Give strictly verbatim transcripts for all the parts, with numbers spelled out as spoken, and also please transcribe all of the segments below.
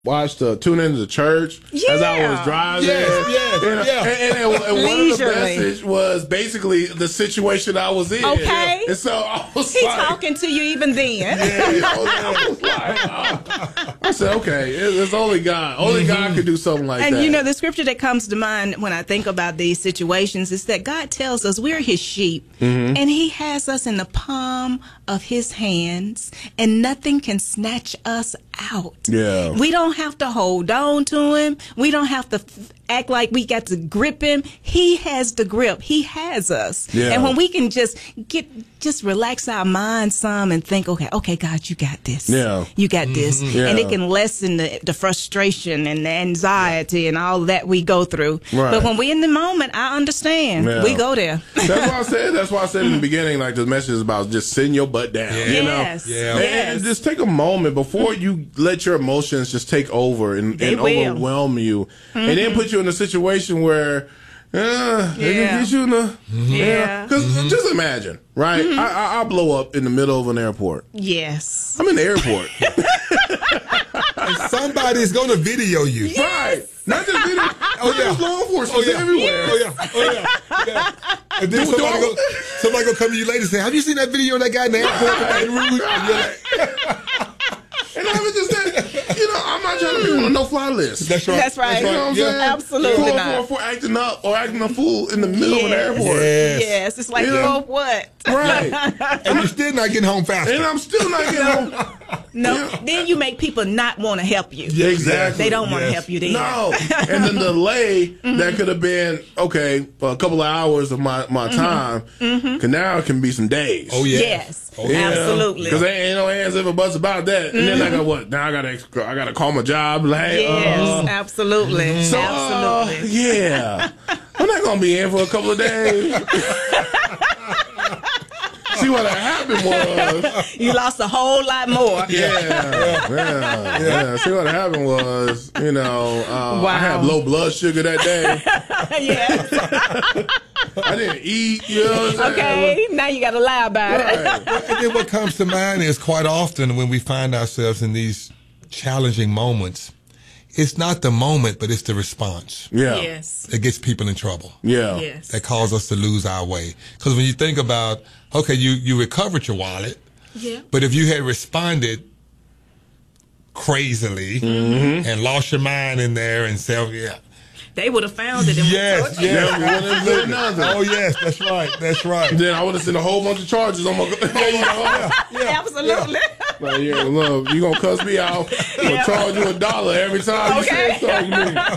watched uh, Tune Into the Church yeah. as I was driving. Yes, yes, and, yeah. and, and, and one of the message was basically the situation I was in. Okay. And so I was He's like, talking to you even then. Yeah, I was like, oh. I said, okay, it's only God. Only mm-hmm. God could do something like and that. And you know, the scripture that comes to mind when I think about these situations is that God tells us we're his sheep, mm-hmm. and he has us in the palm of his hands, and nothing can snatch us out. Yeah. We don't have to hold on to him. We don't have to f- act like we got to grip him. He has the grip. He has us. Yeah. And when we can just get, just relax our minds some and think, okay, okay, God, you got this. Yeah. You got this. Mm-hmm. Yeah. And it can lessen the, the frustration and the anxiety and all that we go through. Right. But when we're in the moment, I understand. Yeah. We go there. That's why I said, that's why I said in the beginning, like the message is about just sitting your butt down. Yeah. You Yes. know? Yeah. And, Yes. and just take a moment before you let your emotions just take over and, They and will. overwhelm you. Mm-hmm. And then put you in a situation where uh, they Yeah. can get you in the Yeah. Because Mm-hmm. just imagine, right? Mm-hmm. I, I, I'll blow up in the middle of an airport. Yes. I'm in the airport. And somebody's going to video you. Right. Not just video. Oh, yeah. Law enforcement Oh, yeah. everywhere. Oh, yeah. Oh, yeah. yeah. And then Do- do somebody, I- go, somebody go come to you later and say, have you seen that video of that guy in the airport in Baton Rouge? And you're like, And I was just that, you know, I'm not trying to be on a no-fly list. That's right. That's right. You know what I'm Yeah. saying? Absolutely for, not. For, for acting up or acting a fool in the middle of an Yes. airport. Yes. Yes. It's like, You you know? know what? Right. And you're still not getting home faster. And I'm still not getting home. No. Yeah. Then you make people not want to help you. Yeah, exactly. They don't want to Yes. help you then. No. And the delay that could have been, okay, a couple of hours of my, my time, can now can be some days. Oh, yeah. Yes. Oh, yeah. Absolutely. Because there ain't no hands if a buts about that. And then I got what? Now I got to I got to call my job. Like, hey, Yes, uh, absolutely. so, uh, Absolutely. yeah. I'm not going to be in for a couple of days. See, what happened was... You lost a whole lot more. Yeah, yeah, yeah. See, what happened was, you know, uh, Wow. I had low blood sugar that day. Yes. I didn't eat, you know what I'm saying? Okay. Now you got to lie about it. Right. And then what comes to mind is quite often when we find ourselves in these challenging moments, it's not the moment, but it's the response Yeah. Yes. that gets people in trouble. Yeah. Yes. That cause us to lose our way. Because when you think about, okay, you, you recovered your wallet, Yeah. but if you had responded crazily Mm-hmm. and lost your mind in there and said, yeah. They would have found it. And Yes, told you. yes. Yeah, we wouldn't have done nothing. Oh, yes, that's right, that's right. Then I would have sent a whole bunch of charges on my. Absolutely. Like, yeah, look, you gonna cuss me out? I'm gonna Yeah. charge you a dollar every time Okay. you say something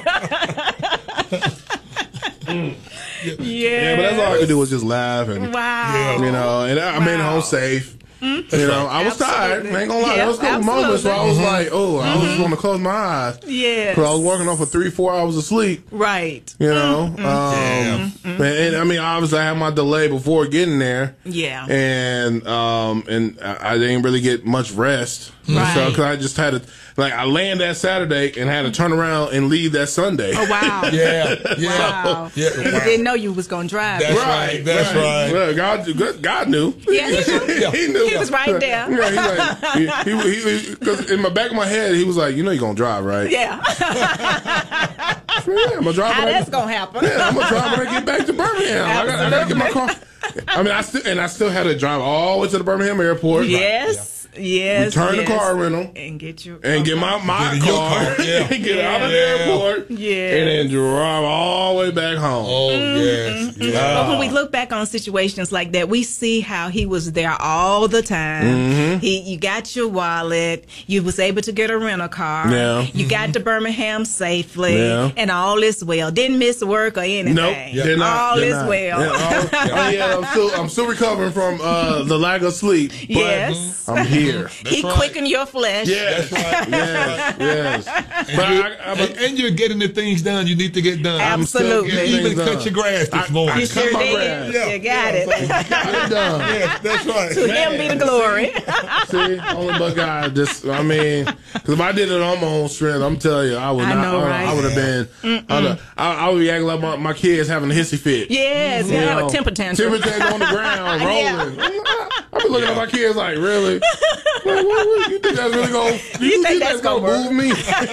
to me. Yeah. Yeah, but that's all I could do was just laugh and Wow. you know, and I, I made it Wow. home safe. You know, I was tired. Absolutely. I ain't gonna lie. There was a couple Yeah, moments where I was like, oh, I was Mm-hmm. going to close my eyes. Yes. Because I was working off for three, four hours of sleep. Right. You know, um, Damn. and, and I mean, obviously, I had my delay before getting there. Yeah. And um, and I, I didn't really get much rest. Right. So, because I just had to, like, I landed that Saturday and had to turn around and leave that Sunday. Oh, wow. Yeah, yeah. Wow. Yeah, And you wow. didn't know you was going to drive. That's right, that's right. Well, God, God, God knew. Yeah, he knew. Yeah. He knew. He was right there. Yeah, he like, he, he, he, because in my back of my head, he was like, you know, you're gonna drive, right? Yeah. Yeah, I'm gonna drive. How when I that's get- going to happen. Yeah, I'm gonna drive when I get back to Birmingham. I gotta, I gotta get my car. I mean, I still and I still had to drive all the way to the Birmingham airport. Yes. Yes. Return yes. the car rental. And get your And get my, my Get in your car, car, yeah. and get out of the Yeah. airport, Yeah. and then drive all the way back home. Oh, yes. But Yeah. when we look back on situations like that, we see how he was there all the time. Mm-hmm. He, you got your wallet. You was able to get a rental car. Yeah. You got to Birmingham safely, Yeah. and all is well. Didn't miss work or anything. Nope, they're not. All they're is not. well. Yeah, all- oh, yeah, I'm still, I'm still recovering from uh, the lack of sleep, but Yes. I'm here. He right. quickened your flesh. Yes, That's right. yes, yes. And, But you're, I, I, and, and you're getting the things done you need to get done. I'm still Absolutely. getting You even things cut done. your grass this I- morning. I You cut sure my did. grass. Yeah. You got it. Get it done. Yes, that's right. To him be the glory. See, only but God. Just, I mean, because if I did it on my own strength, I'm telling you, I would I not. know, I, right? I would have been. I would, I, I would be acting like my, my kids having a hissy fit. Yes, you You have know, a temper tantrum. Temper tantrum on the ground, Yeah. rolling. I've been looking at my kids like, really? what, what, you think that's really going to You think that's gonna gonna move me?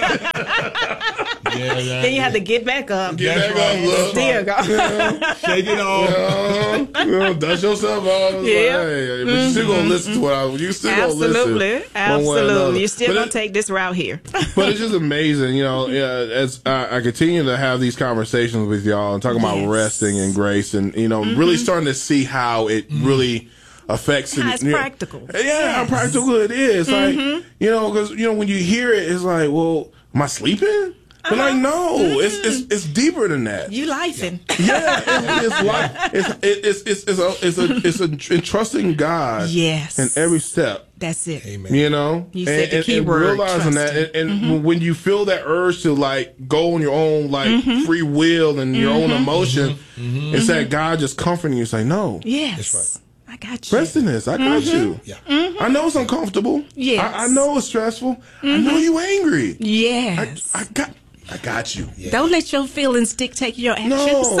Yeah, yeah, Then you yeah. have to get back up. Get That's back right. up, look. Still go. Shake it off. Uh, you know, dust yourself off. Yeah. Like, hey, but you still gonna listen to what I. You still gonna listen. Absolutely. one way or Absolutely. another. You're still But going it- to take this route here. But it's just amazing, you know. Yeah, as I, I continue to have these conversations with y'all and talking about Yes. resting and grace, and you know, really starting to see how it really affects. How it's you know, practical. Yeah, how practical it is. Like you know, because you know when you hear it, it's like, well, am I sleeping? But like, no, it's it's it's deeper than that. You lifing. Yeah, it's, it's like it's it's it's it's a it's a it's a trusting God. Yes. In every step. That's it. Amen. You know, You said the and, key and word, realizing that, trusting. and, and when you feel that urge to like go on your own like free will and your own emotion, it's that God just comforting you. Say, no, Yes. That's right. I got you. rest in this. I got you. Yeah. I know it's uncomfortable. Yes. I, I know it's stressful. I know you angry. Yes. I got. I got you. Don't let your feelings dictate your actions. No,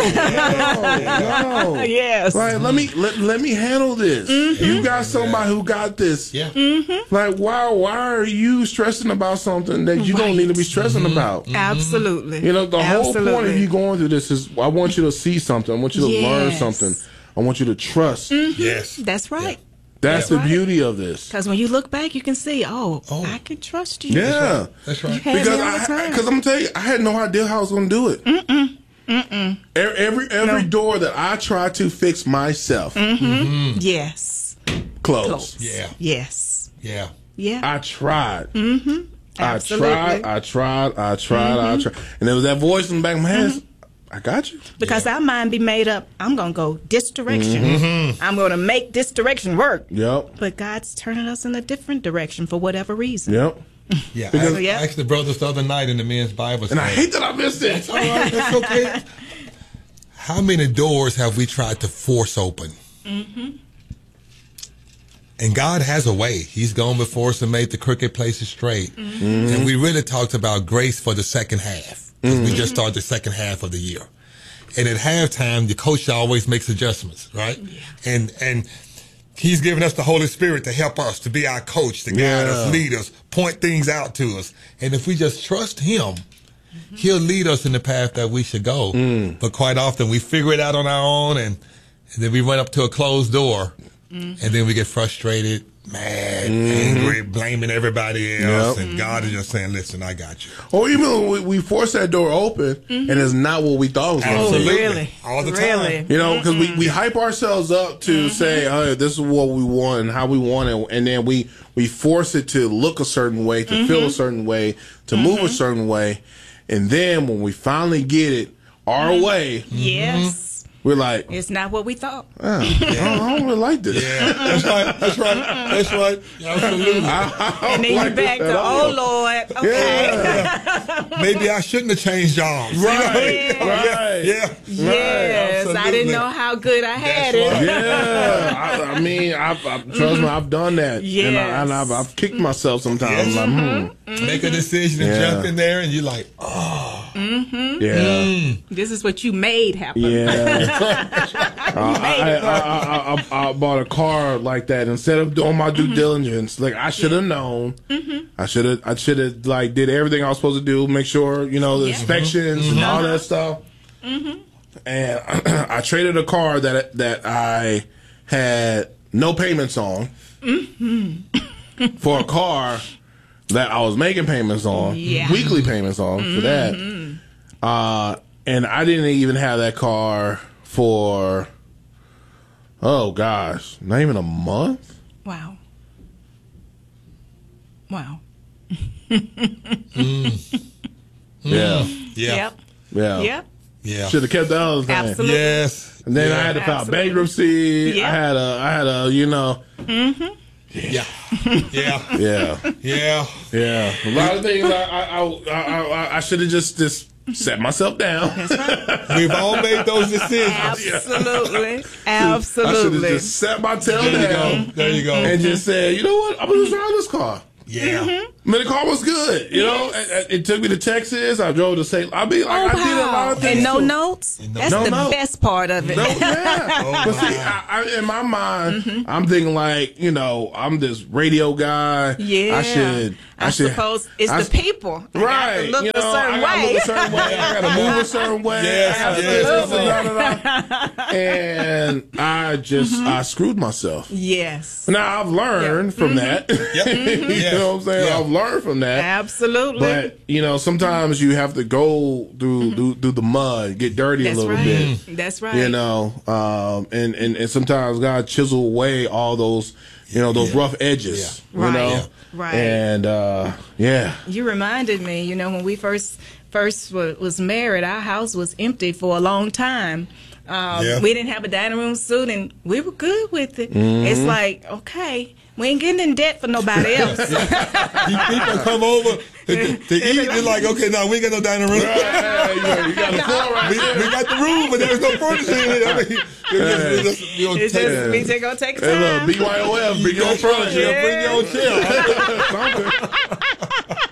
no, no. Yes. Like, let me let, let me handle this. You got somebody who got this. Yeah. Like, why why are you stressing about something that you don't need to be stressing about? Absolutely. You know, the whole point Absolutely. of you going through this is I want you to see something. I want you to learn Yes. something. I want you to trust. Yes. That's right. That's Yeah. the Right. beauty of this. Because when you look back, you can see, oh, Oh. I can trust you. Yeah. That's You right. had Because me all the I, time. because I'm gonna tell you, I had no idea how I was gonna do it. Mm-mm. Mm-mm. Every every door that I tried to fix myself Yes. closed. Close. Yeah. Yes. Yeah. Yeah. I tried. Mm-hmm. I Absolutely. tried. I tried. I tried. I tried. And there was that voice in the back of my head. I got you. Because our mind be made up, I'm going to go this direction. I'm going to make this direction work. Yep. But God's turning us in a different direction for whatever reason. Yep. Yeah. Because- I, Yeah. I asked the brothers the other night in the men's Bible And I study. hate that I missed it. All right, that's okay. How many doors have we tried to force open? Mm-hmm. And God has a way. He's gone before us and made the crooked places straight. Mm-hmm. And we really talked about grace for the second half. Because we just started the second half of the year. And at halftime, the coach always makes adjustments, right? And and he's given us the Holy Spirit to help us, to be our coach, to guide Yeah. us, lead us, point things out to us. And if we just trust him, he'll lead us in the path that we should go. But quite often we figure it out on our own, and, and then we run up to a closed door, and then we get frustrated, mad, angry, blaming everybody else. Yep. And God is just saying, listen, I got you. Or even when we, we force that door open and it's not what we thought it was going to be. Absolutely. Really? All the Really? time. You know, because we, we hype ourselves up to say, oh, this is what we want and how we want it. And then we, we force it to look a certain way, to feel a certain way, to move a certain way. And then when we finally get it our way, Yes. we're like, It's not what we thought. oh, I don't- I don't really like this. Yeah, that's right. That's right. That's right. Absolutely. And then like you back this at to, all. oh, Lord. Okay. Maybe I shouldn't have changed jobs. Right, Yeah. right. Yeah. Yes. I Absolutely. didn't know how good I had That's it. right. Yeah, I, I mean, I've, I, trust me, I've done that, and, I, Yes. and I've, I've kicked myself sometimes. Yes. I'm like, hmm, Make a decision and Yeah. jump in there, and you're like, oh, yeah, This is what you made happen. yeah. Uh, I, I, I, I, I bought a car like that instead of doing my due diligence. Like I should have known. I should have. I should have like did everything I was supposed to do. Make sure you know the Yeah. inspections and all that stuff. And I traded a car that that I had no payments on for a car that I was making payments on, Yeah. weekly payments on for that. Uh, and I didn't even have that car for, oh gosh, not even a month. Wow. Wow. Yeah, yeah, Yep. yeah, Yep. yeah. Should have kept the other thing. Absolutely. Yes. And then yeah. I had to file Absolutely. bankruptcy. Yeah. I had a, I had a, you know, Yeah. Yeah. yeah, Yeah. yeah. A lot of things I, I, I, I, I, I should have just just set myself down. We've all made those decisions. Absolutely. I should have Absolutely. just set my tail There you down go. There you go. and just said, you know what, I'm gonna just drive this car. Yeah. Man, the car was good. You Yes. know, it, it took me to Texas. I drove to Saint. I mean, like, Oh, I did a lot wow. of things. And no too. notes? And no- That's No the notes. best part of it. No, yeah. Oh, but see, my. I, I, in my mind, Mm-hmm. I'm thinking like, you know, I'm this radio guy. Yeah. I should. I, I should. suppose it's I- the people. I got to Right. look you a know, certain I gotta way. look a certain way. I gotta move a certain way. Yes, I gotta yes, do this, yes. da, da, da. And I just, Mm-hmm. I screwed myself. Yes. Now I've learned from that. Yep. you Yes. know what I'm saying? Yeah. I've learned from that. Absolutely. But you know, sometimes you have to go through through, through the mud, get dirty That's a little right. bit. That's right. You know, um, and, and and sometimes God chisel away all those, you know, those Yeah. rough edges. Yeah. Right. You know, Yeah. Right. And uh, yeah, You reminded me, you know, when we first first w- was married, our house was empty for a long time. Um, Yeah. We didn't have a dining room suite, and we were good with it. Mm-hmm. It's like, okay, we ain't getting in debt for nobody else. These people come over to, to eat. They're like, okay, now we ain't got no dining room. Hey, you, know, you got the floor right we, there. we got the room, but there's no furniture in it. I mean, it's just, it's just, you know, It's take- just, we just gonna take Hey, time. look, B Y O F, bring your own furniture. Yeah, bring your own chair. Something.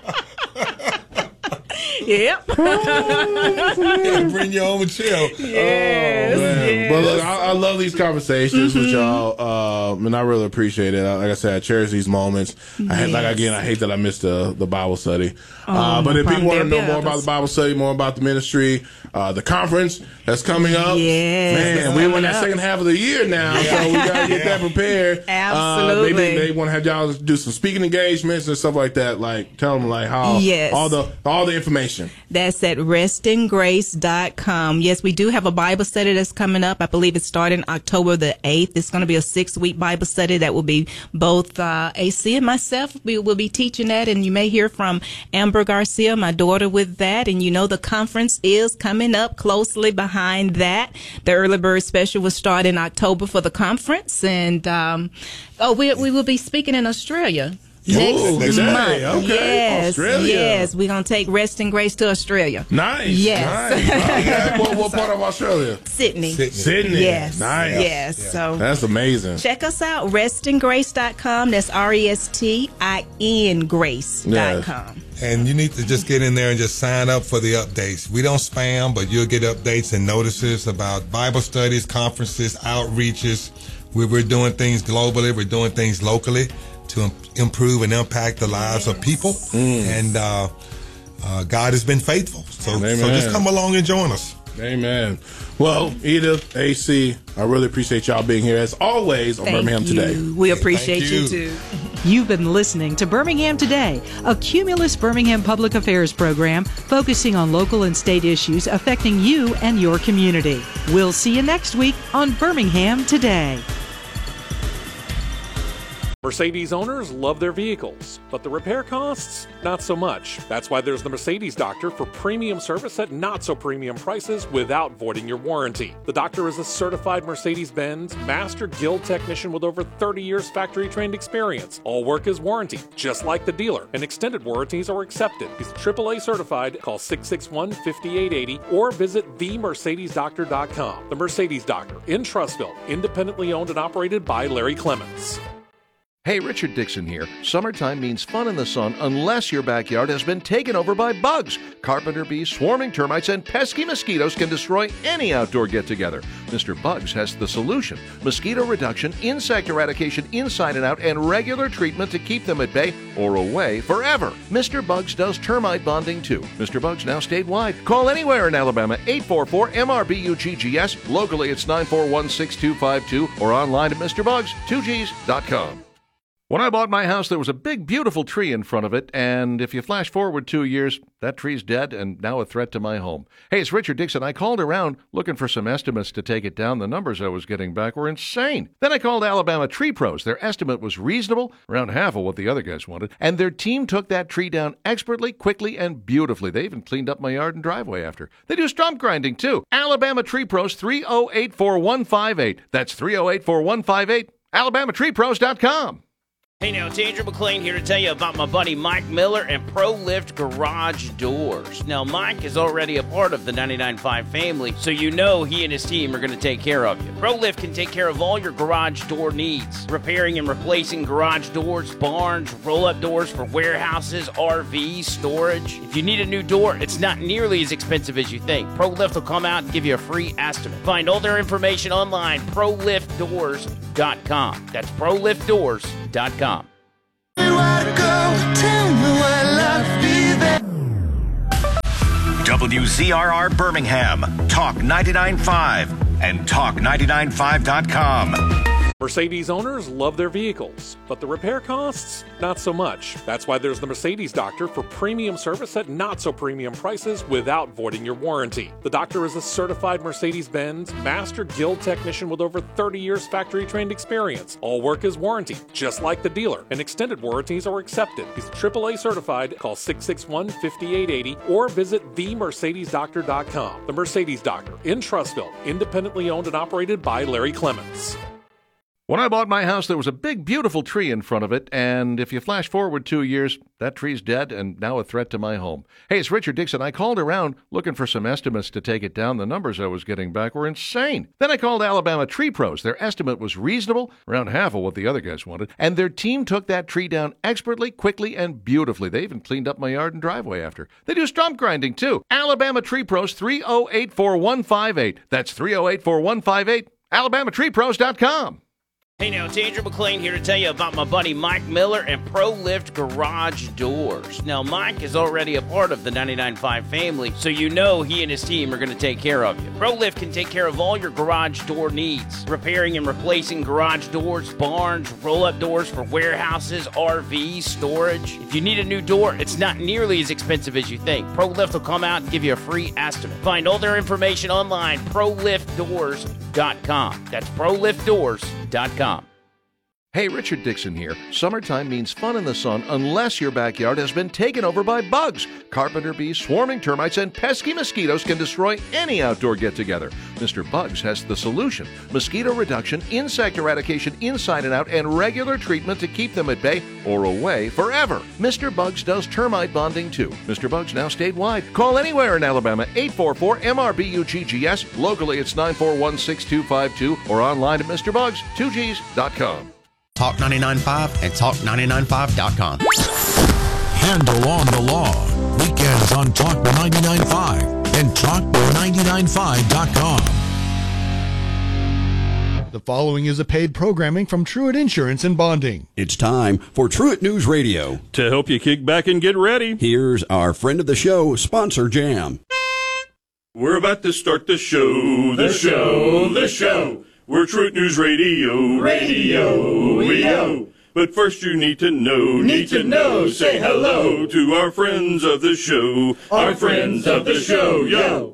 Yep. Bring your own chair. yes. Man. yes. But look, I, I love these conversations with y'all, um, and I really appreciate it. Like I said, I cherish these moments. I hate, like Yes. again, I hate that I missed the the Bible study. uh, but no if people problem. want to know There'll be more about others. the Bible study, more about the ministry, uh, the conference that's coming up, Yes, man, that's we're in coming that up. second half of the year now, so we gotta get that prepared. Uh, Absolutely. maybe they want to have y'all do some speaking engagements and stuff like that. Like tell them like how Yes. all the all the information. That's at resting grace dot com. Yes, we do have a Bible study that's coming up. I believe it's starting October the eighth. It's going to be a six-week Bible study that will be both uh, A C and myself. We will be teaching that, and you may hear from Amber Garcia, my daughter, with that. And you know the conference is coming up closely behind that. The Early Bird Special will start in October for the conference. And, um, oh, we, we will be speaking in Australia. Next Ooh, month. okay, okay. Yes, Australia. yes. We're going to take Resting Grace to Australia. Nice. Yes. Nice. Okay. what, what part of Australia? Sydney. Sydney. Sydney. Yes. Nice. Yes. So That's amazing. check us out, resting grace dot com. That's R E S T I N grace dot com. And you need to just get in there and just sign up for the updates. We don't spam, but you'll get updates and notices about Bible studies, conferences, outreaches. We, we're doing things globally. We're doing things locally to im- improve and impact the lives of people. And uh, uh, God has been faithful. So, so Amen. just come along and join us. Amen. Well, Edith, A C, I really appreciate y'all being here as always on Thank Birmingham you. Today. We appreciate Thank you. you. too. You've been listening to Birmingham Today, a Cumulus Birmingham Public Affairs program focusing on local and state issues affecting you and your community. We'll see you next week on Birmingham Today. Mercedes owners love their vehicles, but the repair costs, not so much. That's why there's the Mercedes Doctor for premium service at not so premium prices without voiding your warranty. The Doctor is a certified Mercedes-Benz Master Guild technician with over thirty years factory trained experience. All work is warranted, just like the dealer, and extended warranties are accepted. He's triple A certified. Call six six one, five eight eight zero or visit the mercedes doctor dot com. The Mercedes Doctor in Trussville, independently owned and operated by Larry Clements. Hey, Richard Dixon here. Summertime means fun in the sun unless your backyard has been taken over by bugs. Carpenter bees, swarming termites, and pesky mosquitoes can destroy any outdoor get-together. Mister Bugs has the solution. Mosquito reduction, insect eradication inside and out, and regular treatment to keep them at bay or away forever. Mister Bugs does termite bonding too. Mister Bugs now statewide. Call anywhere in Alabama, eight four four M R B U G G S. Locally, it's nine four one, six two five two or online at Mister Bugs two Gs dot com. When I bought my house, there was a big, beautiful tree in front of it, and if you flash forward two years, that tree's dead and now a threat to my home. Hey, it's Richard Dixon. I called around looking for some estimates to take it down. The numbers I was getting back were insane. Then I called Alabama Tree Pros. Their estimate was reasonable, around half of what the other guys wanted, and their team took that tree down expertly, quickly, and beautifully. They even cleaned up my yard and driveway after. They do stump grinding, too. Alabama Tree Pros, three oh eight, four one five eight. That's three oh eight, four one five eight. Alabama Tree Pros dot com. Hey now, it's Andrew McLean here to tell you about my buddy Mike Miller and ProLift Garage Doors. Now, Mike is already a part of the ninety-nine point five family, so you know he and his team are going to take care of you. ProLift can take care of all your garage door needs, repairing and replacing garage doors, barns, roll-up doors for warehouses, R Vs, storage. If you need a new door, it's not nearly as expensive as you think. ProLift will come out and give you a free estimate. Find all their information online, pro lift doors dot com. That's pro lift doors dot com. W Z R R Birmingham, Talk ninety-nine point five, and talk ninety-nine point five dot com. Mercedes owners love their vehicles, but the repair costs, not so much. That's why there's the Mercedes Doctor for premium service at not so premium prices without voiding your warranty. The doctor is a certified Mercedes-Benz Master Guild technician with over thirty years factory-trained experience. All work is warranted, just like the dealer, and extended warranties are accepted. He's triple A certified. Call six six one, five eight eight zero or visit the mercedes doctor dot com. The Mercedes Doctor in Trussville, independently owned and operated by Larry Clements. When I bought my house, there was a big, beautiful tree in front of it, and if you flash forward two years, that tree's dead and now a threat to my home. Hey, it's Richard Dixon. I called around looking for some estimates to take it down. The numbers I was getting back were insane. Then I called Alabama Tree Pros. Their estimate was reasonable, around half of what the other guys wanted, and their team took that tree down expertly, quickly, and beautifully. They even cleaned up my yard and driveway after. They do stump grinding, too. Alabama Tree Pros, three oh eight, four one five eight. That's three oh eight, four one five eight, alabama tree pros dot com. Hey now, it's Andrew McLean here to tell you about my buddy Mike Miller and ProLift Garage Doors. Now, Mike is already a part of the ninety-nine point five family, so you know he and his team are going to take care of you. ProLift can take care of all your garage door needs, repairing and replacing garage doors, barns, roll-up doors for warehouses, R Vs, storage. If you need a new door, it's not nearly as expensive as you think. ProLift will come out and give you a free estimate. Find all their information online, pro lift doors dot com. That's pro lift doors dot com. Hey, Richard Dixon here. Summertime means fun in the sun unless your backyard has been taken over by bugs. Carpenter bees, swarming termites, and pesky mosquitoes can destroy any outdoor get-together. Mister Bugs has the solution. Mosquito reduction, insect eradication inside and out, and regular treatment to keep them at bay or away forever. Mister Bugs does termite bonding too. Mister Bugs now statewide. Call anywhere in Alabama, eight four four M R B U G G S. Locally, it's nine four one, six two five two or online at Mister Bugs two Gs dot com. Talk ninety-nine point five and talk ninety-nine point five dot com. Handle on the law. Weekends on Talk ninety-nine point five and talk ninety-nine point five dot com. The following is a paid programming from Truett Insurance and Bonding. It's time for Truett News Radio. To help you kick back and get ready, here's our friend of the show, Sponsor Jam. We're about to start the show, the show, the show. We're Truett News Radio, radio, we go. But first you need to know, need to know, say hello to our friends of the show, our friends of the show, yo.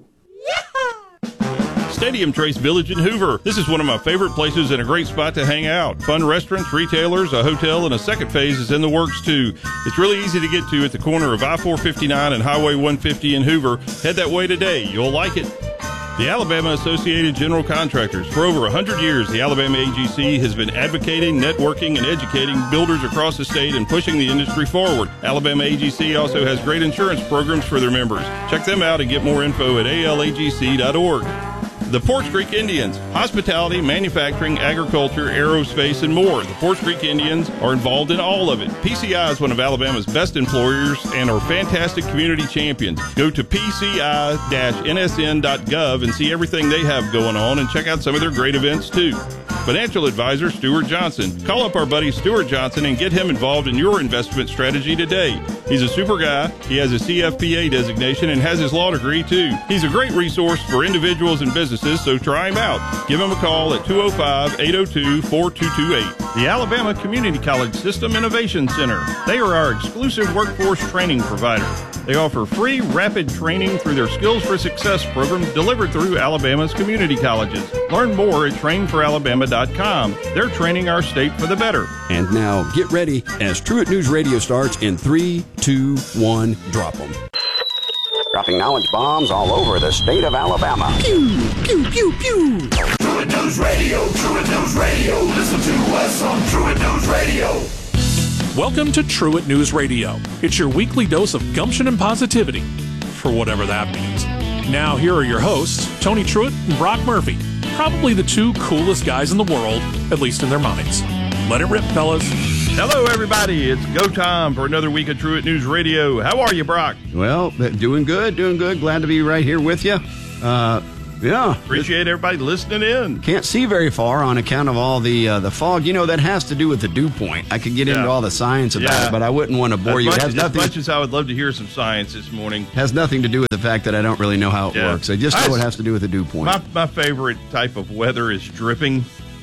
Stadium Trace Village in Hoover. This is one of my favorite places and a great spot to hang out. Fun restaurants, retailers, a hotel, and a second phase is in the works too. It's really easy to get to at the corner of I four fifty-nine and Highway one fifty in Hoover. Head that way today. You'll like it. The Alabama Associated General Contractors. For over one hundred years, the Alabama A G C has been advocating, networking, and educating builders across the state and pushing the industry forward. Alabama A G C also has great insurance programs for their members. Check them out and get more info at A L A G C dot org. The Forks Creek Indians, hospitality, manufacturing, agriculture, aerospace, and more. The Forks Creek Indians are involved in all of it. P C I is one of Alabama's best employers and are fantastic community champions. Go to P C I N S N dot gov and see everything they have going on and check out some of their great events too. Financial advisor Stuart Johnson. Call up our buddy Stuart Johnson and get him involved in your investment strategy today. He's a super guy. He has a C F P A designation and has his law degree too. He's a great resource for individuals and businesses, so try him out. Give him a call at two oh five, eight oh two, four two two eight. The Alabama Community College System Innovation Center. They are our exclusive workforce training provider. They offer free, rapid training through their Skills for Success program delivered through Alabama's community colleges. Learn more at train for alabama dot com. They're training our state for the better. And now, get ready as Truett News Radio starts in three, two, one, drop them. Dropping knowledge bombs all over the state of Alabama. Pew, pew, pew, pew. Truett News Radio, Truett News Radio. Listen to us on Truett News Radio. Welcome to Truett News Radio. It's your weekly dose of gumption and positivity, for whatever that means. Now, here are your hosts, Tony Truett and Brock Murphy, probably the two coolest guys in the world, at least in their minds. Let it rip, fellas. Hello, everybody. It's go time for another week of Truett News Radio. How are you, Brock? Well, doing good, doing good. Glad to be right here with you. Uh, yeah. Appreciate everybody listening in. Can't see very far on account of all the uh, the fog. You know, that has to do with the dew point. I could get Yeah. into all the science about Yeah. it, but I wouldn't want to bore as you. Much, It has as nothing, much as I would love to hear some science this morning. has nothing to do with the fact that I don't really know how it Yeah. works. I just know I- it has to do with the dew point. My, my favorite type of weather is dripping,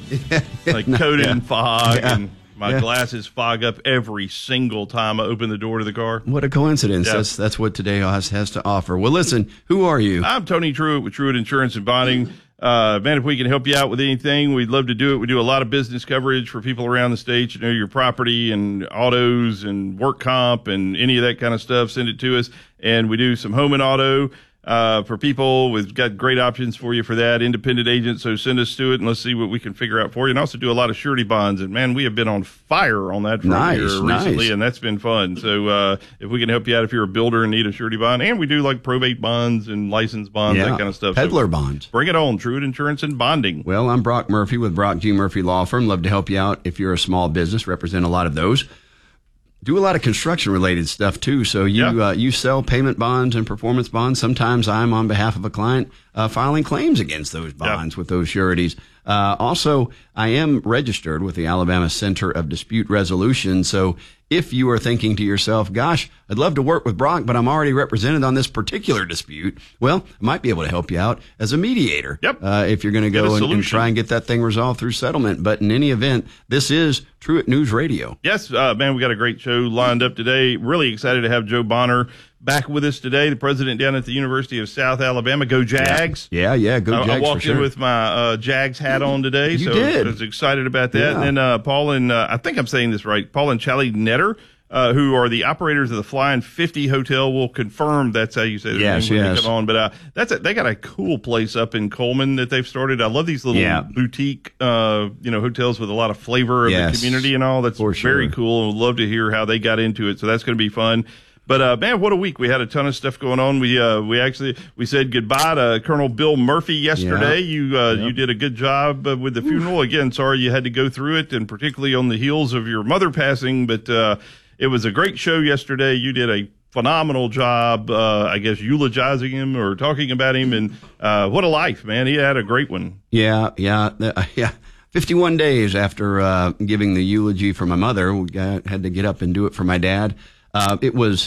like coated Yeah. in fog, Yeah. and my Yeah. glasses fog up every single time I open the door to the car. What a coincidence. Yeah. That's that's what today has, has to offer. Well, listen, who are you? I'm Tony Truett with Truett Insurance and Bonding. Uh, man, if we can help you out with anything, we'd love to do it. We do a lot of business coverage for people around the state. You know, your property and autos and work comp and any of that kind of stuff, send it to us. And we do some home and auto uh, for people. We've got great options for you for that. Independent agents, so send us to it and let's see what we can figure out for you. And also do a lot of surety bonds. And man, we have been on fire on that front Nice, here recently, nice. and that's been fun. So uh, if we can help you out, if you're a builder and need a surety bond, and we do like probate bonds and license bonds, Yeah. that kind of stuff. Peddler So bonds. bring it on, Truett Insurance and Bonding. Well, I'm Brock Murphy with Brock G. Murphy Law Firm. Love to help you out if you're a small business. Represent a lot of those. Do a lot of construction related stuff too. So you Yeah. uh, you sell payment bonds and performance bonds. Sometimes I'm on behalf of a client uh, filing claims against those bonds with those sureties. Uh, also, I am registered with the Alabama Center of Dispute Resolution. So if you are thinking to yourself, gosh, I'd love to work with Brock, but I'm already represented on this particular dispute, well, I might be able to help you out as a mediator. Yep. Uh, if you're going to Get a go and, and solution. try and get that thing resolved through settlement. But in any event, this is Truett News Radio. Yes, uh, man, we got a great show lined up today. Really excited to have Joe Bonner back with us today, the president down at the University of South Alabama. Go Jags. Yeah, yeah, go I, Jags I walked for sure. in with my uh, Jags hat on today, You so did. I was excited about that. Yeah. And then uh, Paul and, uh, I think I'm saying this right, Paul and Charlie Netter, uh, who are the operators of the Flying fifty Hotel, will confirm that's how you say their Yes, name when yes. they come on. But uh, that's a, they got a cool place up in Coleman that they've started. I love these little Yeah. boutique, uh, you know, hotels with a lot of flavor of Yes, the community and all. That's for very sure. cool. Would love to hear how they got into it. So that's going to be fun. But uh, man, what a week! We had a ton of stuff going on. We uh, we actually we said goodbye to Colonel Bill Murphy yesterday. Yeah. You uh, Yep. you did a good job uh, with the funeral. Again, sorry you had to go through it, and particularly on the heels of your mother passing. But uh, it was a great show yesterday. You did a phenomenal job, uh, I guess, eulogizing him or talking about him. And uh, what a life, man! He had a great one. Yeah, yeah, uh, yeah. fifty-one days after uh, giving the eulogy for my mother, we got, had to get up and do it for my dad. Uh, it was,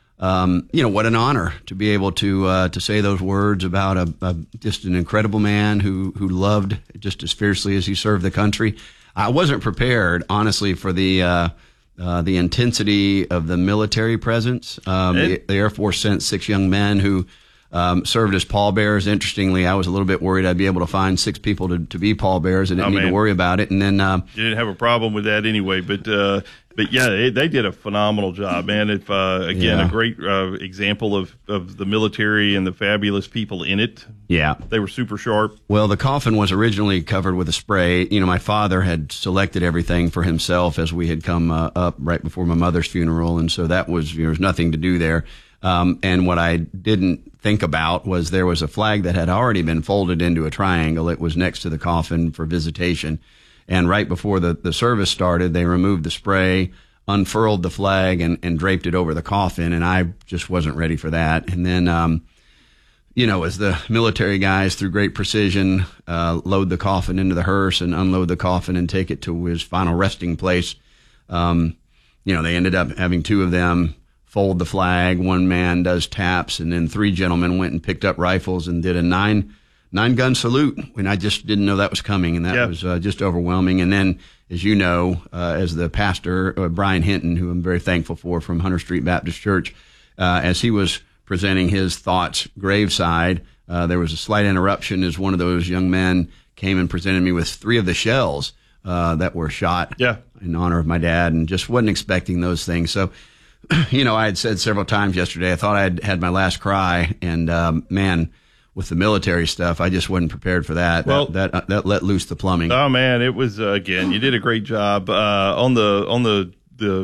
um, you know, what an honor to be able to uh, to say those words about a, a just an incredible man who who loved just as fiercely as he served the country. I wasn't prepared, honestly, for the uh, uh, the intensity of the military presence. Um, the, the Air Force sent six young men who um, served as pallbearers. Interestingly, I was a little bit worried I'd be able to find six people to, to be pallbearers. I didn't Oh, need man. to worry about it. And then, um, You didn't have a problem with that anyway, but uh, but yeah, they, they did a phenomenal job, man. If uh, again, Yeah. a great uh, example of, of the military and the fabulous people in it. yeah. They were super sharp. Well, the coffin was originally covered with a spray. You know, my father had selected everything for himself as we had come uh, up right before my mother's funeral, and so that was, you know, there was nothing to do there. Um, and what I didn't think about was there was a flag that had already been folded into a triangle. It was next to the coffin for visitation. And right before the, the service started, they removed the spray, unfurled the flag, and, and draped it over the coffin. And I just wasn't ready for that. And then, um, you know, as the military guys, through great precision, uh, load the coffin into the hearse and unload the coffin and take it to his final resting place, um, you know, they ended up having two of them fold the flag. One man does taps, and then three gentlemen went and picked up rifles and did a nine nine gun salute. And I just didn't know that was coming, and that Yeah. was uh, just overwhelming. And then, as you know, uh, as the pastor, uh, Brian Hinton, who I'm very thankful for from Hunter Street Baptist Church, uh, as he was presenting his thoughts graveside, uh, there was a slight interruption as one of those young men came and presented me with three of the shells uh, that were shot Yeah. in honor of my dad, and just wasn't expecting those things. So, you know, I had said several times yesterday, I thought I had had my last cry, and um, man, with the military stuff, I just wasn't prepared for that. Well- that, that, uh, that let loose the plumbing. Oh man, it was uh, again. You did a great job uh, on the on the the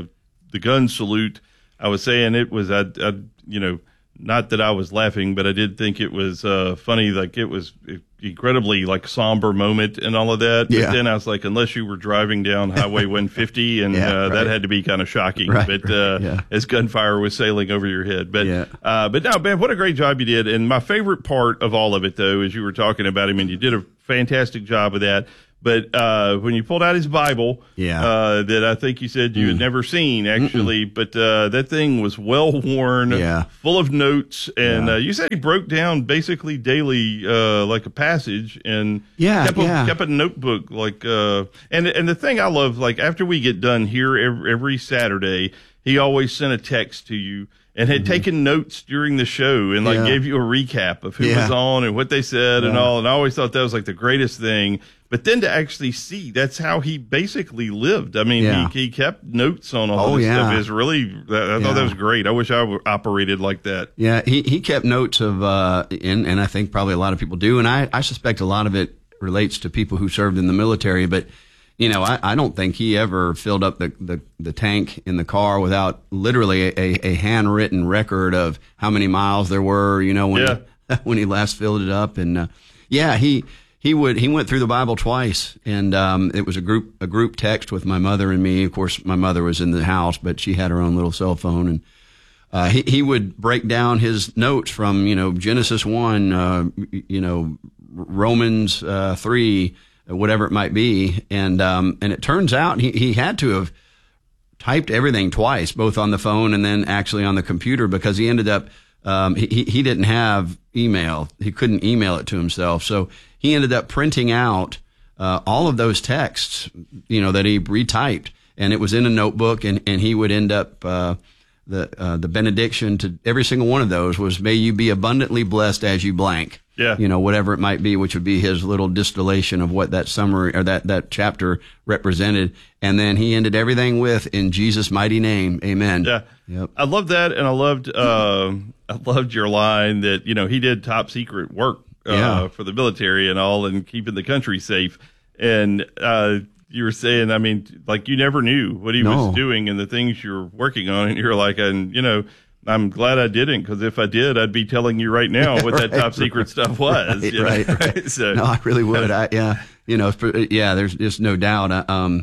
the gun salute, I was saying it was, I, I, you know, not that I was laughing, but I did think it was uh, funny. Like it was incredibly like somber moment and all of that. Yeah. But then I was like, unless you were driving down Highway one fifty, and yeah, uh, right. that had to be kind of shocking. Right, but right, uh, yeah. as gunfire was sailing over your head. But yeah. uh, but no, man, what a great job you did. And my favorite part of all of it, though, is you were talking about him, and you did a fantastic job of that. But uh, when you pulled out his Bible, yeah. uh, that I think you said you mm. had never seen, actually, Mm-mm. but uh, that thing was well worn, yeah. full of notes, and yeah. uh, you said he broke down basically daily, uh, like a passage, and yeah, kept, a, yeah. kept a notebook, like, uh, and and the thing I love, like after we get done here every, every Saturday, he always sent a text to you. And had mm-hmm. taken notes during the show and like yeah. gave you a recap of who yeah. was on and what they said yeah. and all. And I always thought that was like the greatest thing. But then to actually see, that's how he basically lived. I mean, yeah. he, he kept notes on all oh, this yeah. stuff. It's really, I thought yeah. that was great. I wish I were operated like that. Yeah, he, he kept notes of, uh, and, and I think probably a lot of people do. And I, I suspect a lot of it relates to people who served in the military. But, you know, I, I don't think he ever filled up the, the, the tank in the car without literally a, a handwritten record of how many miles there were, you know, when, yeah. when he last filled it up. And, uh, yeah, he, he would, he went through the Bible twice, and, um, it was a group, a group text with my mother and me. Of course, my mother was in the house, but she had her own little cell phone, and, uh, he, he would break down his notes from, you know, Genesis one, uh, you know, Romans, uh, three, whatever it might be. And, um, and it turns out he, he had to have typed everything twice, both on the phone and then actually on the computer, because he ended up, um, he, he didn't have email. He couldn't email it to himself. So he ended up printing out, uh, all of those texts, you know, that he retyped, and it was in a notebook, and, and he would end up, uh, the, uh, the benediction to every single one of those was, may you be abundantly blessed as you blank. Yeah. You know, whatever it might be, which would be his little distillation of what that summary or that, that chapter represented. And then he ended everything with, in Jesus' mighty name, amen. Yeah. Yep. I loved that. And I loved, uh, I loved your line that, you know, he did top secret work, uh, yeah. for the military and all, and keeping the country safe. And, uh, you were saying, I mean, like you never knew what he no. was doing and the things you're working on. And you're like, and you know, I'm glad I didn't, because if I did, I'd be telling you right now what right, that top secret right, stuff was. Right, you know? right, right. So, no, I really would. I, yeah, you know, yeah. There's just no doubt. I, um,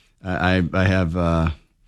I, I have. Uh,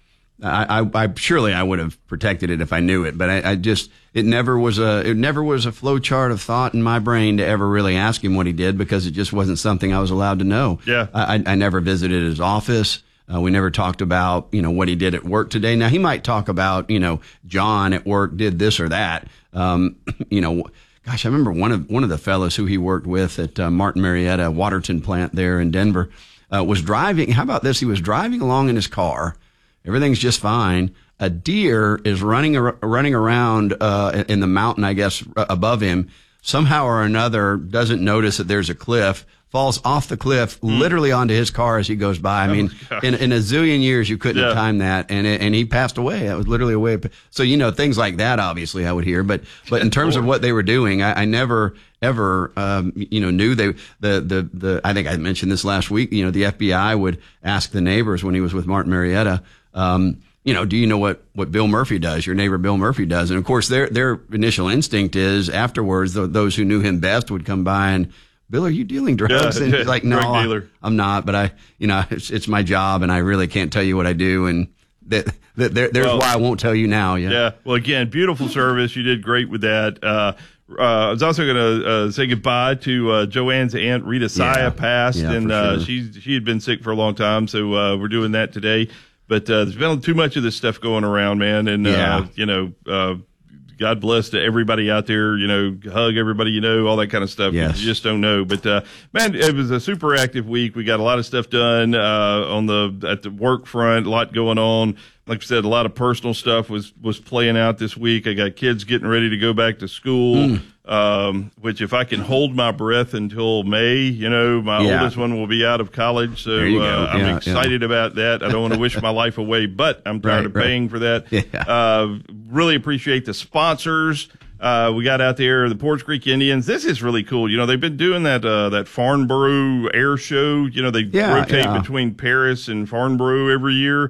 I, I, I surely I would have protected it if I knew it, but I, I just it never was a it never was a flow chart of thought in my brain to ever really ask him what he did, because it just wasn't something I was allowed to know. Yeah, I, I never visited his office. Uh, we never talked about, you know, what he did at work today. Now, he might talk about, you know, John at work did this or that. Um, you know, gosh, I remember one of one of the fellows who he worked with at uh, Martin Marietta Waterton plant there in Denver uh, was driving. How about this? He was driving along in his car. Everything's just fine. A deer is running ar- running around uh, in the mountain, I guess, above him. Somehow or another, doesn't notice that there's a cliff, falls off the cliff, mm. literally onto his car as he goes by. I mean, oh, in, in a zillion years, you couldn't yeah. have timed that, and it, and he passed away. That was literally a way. Of, so you know, things like that, obviously, I would hear. But but in terms of what they were doing, I, I never ever um, you know knew they the the the. I think I mentioned this last week. You know, the F B I would ask the neighbors when he was with Martin Marietta. Um, you know, do you know what, what Bill Murphy does? Your neighbor Bill Murphy does. And of course, their, their initial instinct is afterwards, th- those who knew him best would come by and, Bill, are you dealing drugs? Yeah, and he's like, no, I, I'm not, but I, you know, it's, it's my job and I really can't tell you what I do. And that, that there, there's well, why I won't tell you now. Yeah. Yeah. Well, again, beautiful service. You did great with that. Uh, Uh, I was also going to uh, say goodbye to uh, Joanne's aunt, Rita Saya, yeah. passed, yeah, and sure. uh, she she had been sick for a long time, so uh, we're doing that today. But uh, there's been too much of this stuff going around, man, and yeah. uh, you know, uh, God bless to everybody out there. You know, hug everybody you know, all that kind of stuff. Yes. You just don't know. But uh, man, it was a super active week. We got a lot of stuff done uh, on the at the work front, a lot going on. Like I said, a lot of personal stuff was, was playing out this week. I got kids getting ready to go back to school, mm. um, which if I can hold my breath until May, you know, my yeah. oldest one will be out of college. So uh, yeah, I'm yeah. excited about that. I don't want to wish my life away, but I'm tired right, of right. paying for that. Yeah. Uh, really appreciate the sponsors. Uh, we got out there, the Porch Creek Indians. This is really cool. You know, they've been doing that, uh, that Farnborough Air Show. You know, they yeah, rotate yeah. between Paris and Farnborough every year.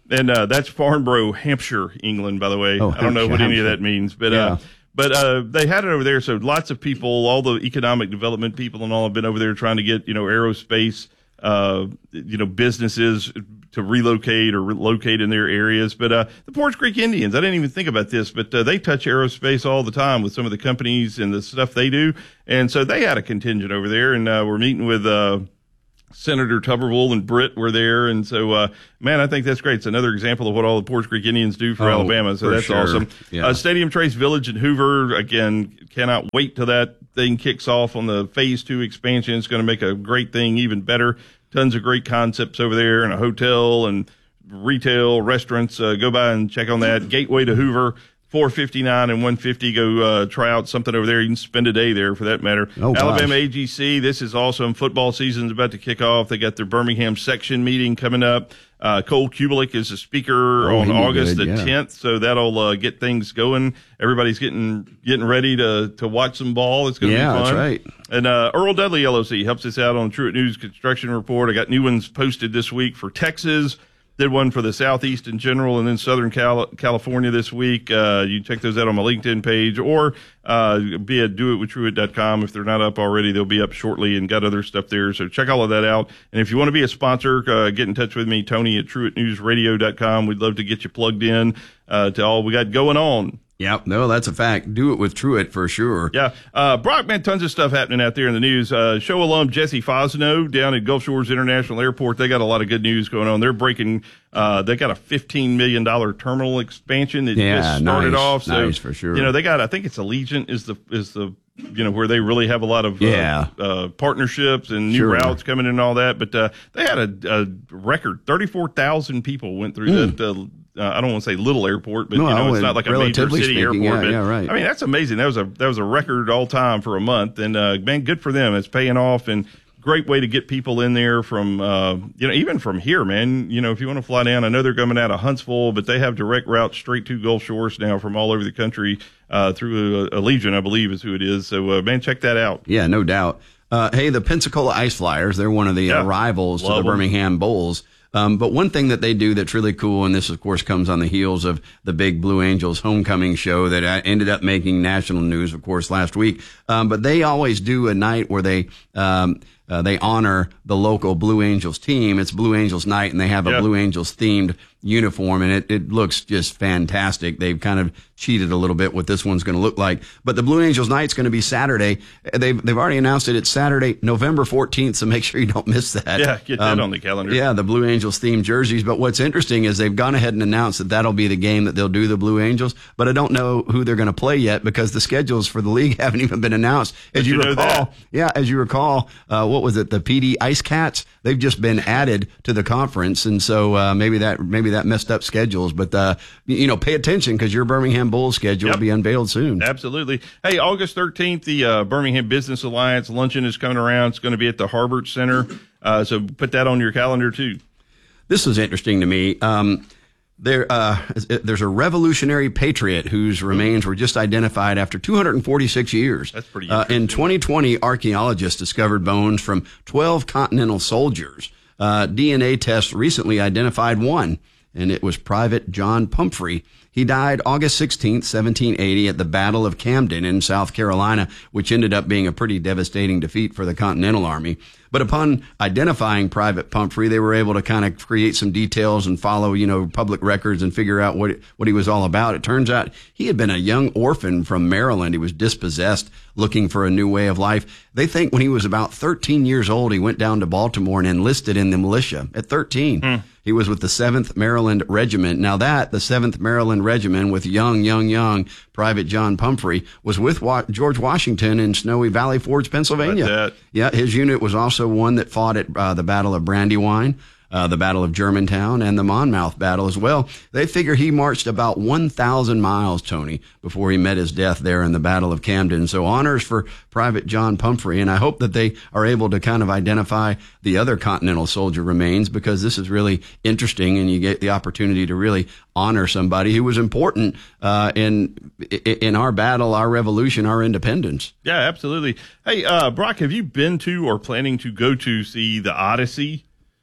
And uh, that's Farnborough, Hampshire, England, by the way. Oh, I don't know what any of that means, but yeah. uh, but uh, they had it over there. So lots of people, all the economic development people and all have been over there trying to get, you know, aerospace, uh, you know, businesses to relocate or relocate in their areas. But uh, the Forge Creek Indians, I didn't even think about this, but uh, they touch aerospace all the time with some of the companies and the stuff they do. And so they had a contingent over there, and uh, we're meeting with uh, Senator Tuberville and Britt were there. And so, uh, man, I think that's great. It's another example of what all the Forge Creek Indians do for oh, Alabama. So for that's sure. awesome. Yeah. Uh, Stadium Trace Village in Hoover, again, cannot wait till that thing kicks off on the phase two expansion. It's going to make a great thing even better. Tons of great concepts over there, and a hotel and retail, restaurants. Uh, go by and check on that. Gateway to Hoover, four fifty-nine and one fifty. Go uh, try out something over there. You can spend a day there for that matter. Oh, Alabama gosh. A G C, this is awesome. Football season's about to kick off. They got their Birmingham section meeting coming up. Uh, Cole Kubelik is a speaker Oh, on he'd be August good, the yeah. tenth, so that'll uh, get things going. Everybody's getting getting ready to to watch some ball. It's going to Yeah, be fun. that's right. And uh, Earl Dudley L L C helps us out on Truett News Construction Report. I got new ones posted this week for Texas. Did one for the Southeast in general, and then Southern Cal- California this week. Uh, you can check those out on my LinkedIn page, or uh, be at do it with truett dot com. If they're not up already, they'll be up shortly, and got other stuff there. So check all of that out. And if you want to be a sponsor, uh, get in touch with me, Tony at truett news radio dot com. We'd love to get you plugged in uh, to all we got going on. Yep, no, that's a fact. Do it with Truett for sure. Yeah. Uh, Brock, man, tons of stuff happening out there in the news. Uh, show alum Jesse Fosno down at Gulf Shores International Airport. They got a lot of good news going on. They're breaking, uh, they got a fifteen million dollars terminal expansion that Yeah, just started nice, off. So, nice for sure. You know, they got, I think it's Allegiant is the, is the, you know, where they really have a lot of Yeah. uh, uh, partnerships and new Sure. routes coming in and all that. But uh, they had a, a record. thirty-four thousand people went through Mm. that. Uh, uh, I don't want to say little airport, but No, you know, it's I not like a major relatively city speaking, airport. yeah, but, yeah, right. I mean, that's amazing. That was a that was a record all time for a month, and uh, man, good for them. It's paying off, and great way to get people in there from uh, you know even from here, man. You know, if you want to fly down, I know they're coming out of Huntsville, but they have direct routes straight to Gulf Shores now from all over the country uh, through a, a Legion, I believe, is who it is. So, uh, man, check that out. Yeah, no doubt. Uh, hey, the Pensacola Ice Flyers, they're one of the Yeah. uh, rivals to Love the 'em. Birmingham Bulls. Um, but one thing that they do that's really cool, and this, of course, comes on the heels of the big Blue Angels homecoming show that uh, ended up making national news, of course, last week. Um, but they always do a night where they um, uh, they honor the local Blue Angels team. It's Blue Angels night, and they have a Yeah. Blue Angels themed uniform, and it, it looks just fantastic. They've kind of cheated a little bit what this one's going to look like. But the Blue Angels night's going to be Saturday. They've they've already announced it. It's Saturday, November fourteenth, so make sure you don't miss that. Yeah, get that Um, on the calendar. Yeah, the Blue Angels themed jerseys. But what's interesting is they've gone ahead and announced that that'll be the game that they'll do, the Blue Angels. But I don't know who they're going to play yet because the schedules for the league haven't even been announced. As But you, you know recall, that. yeah, as you recall, uh, what was it? The P D Ice Cats. They've just been added to the conference, and so uh, maybe that maybe that messed up schedules. But uh, you know, pay attention because your Birmingham Bulls schedule Yep. will be unveiled soon. Absolutely. Hey, August thirteenth, the uh, Birmingham Business Alliance luncheon is coming around. It's going to be at the Harbert Center. Uh, so put that on your calendar, too. This was interesting to me. Um, there, uh, there's a revolutionary patriot whose remains were just identified after two hundred forty-six years. That's pretty Uh, in twenty twenty, archaeologists discovered bones from twelve Continental soldiers. Uh, D N A tests recently identified one, and it was Private John Pumphrey. He died August sixteenth, seventeen eighty at the Battle of Camden in South Carolina, which ended up being a pretty devastating defeat for the Continental Army. But upon identifying Private Pumphrey, they were able to kind of create some details and follow, you know, public records and figure out what it, what he was all about. It turns out he had been a young orphan from Maryland. He was dispossessed, looking for a new way of life. They think when he was about thirteen years old, he went down to Baltimore and enlisted in the militia at thirteen. Hmm. He was with the seventh Maryland Regiment. Now that, the seventh Maryland Regiment with young, young, young Private John Pumphrey was with Wa- George Washington in Snowy Valley Forge, Pennsylvania. That's it. Yeah, his unit was also one that fought at uh, the Battle of Brandywine, uh, the Battle of Germantown, and the Monmouth Battle as well. They figure he marched about one thousand miles, Tony, before he met his death there in the Battle of Camden. So honors for Private John Pumphrey, and I hope that they are able to kind of identify the other Continental soldier remains because this is really interesting, and you get the opportunity to really honor somebody who was important uh, in in our battle, our revolution, our independence. Yeah, absolutely. Hey, uh, Brock, have you been to or planning to go to see the Odyssey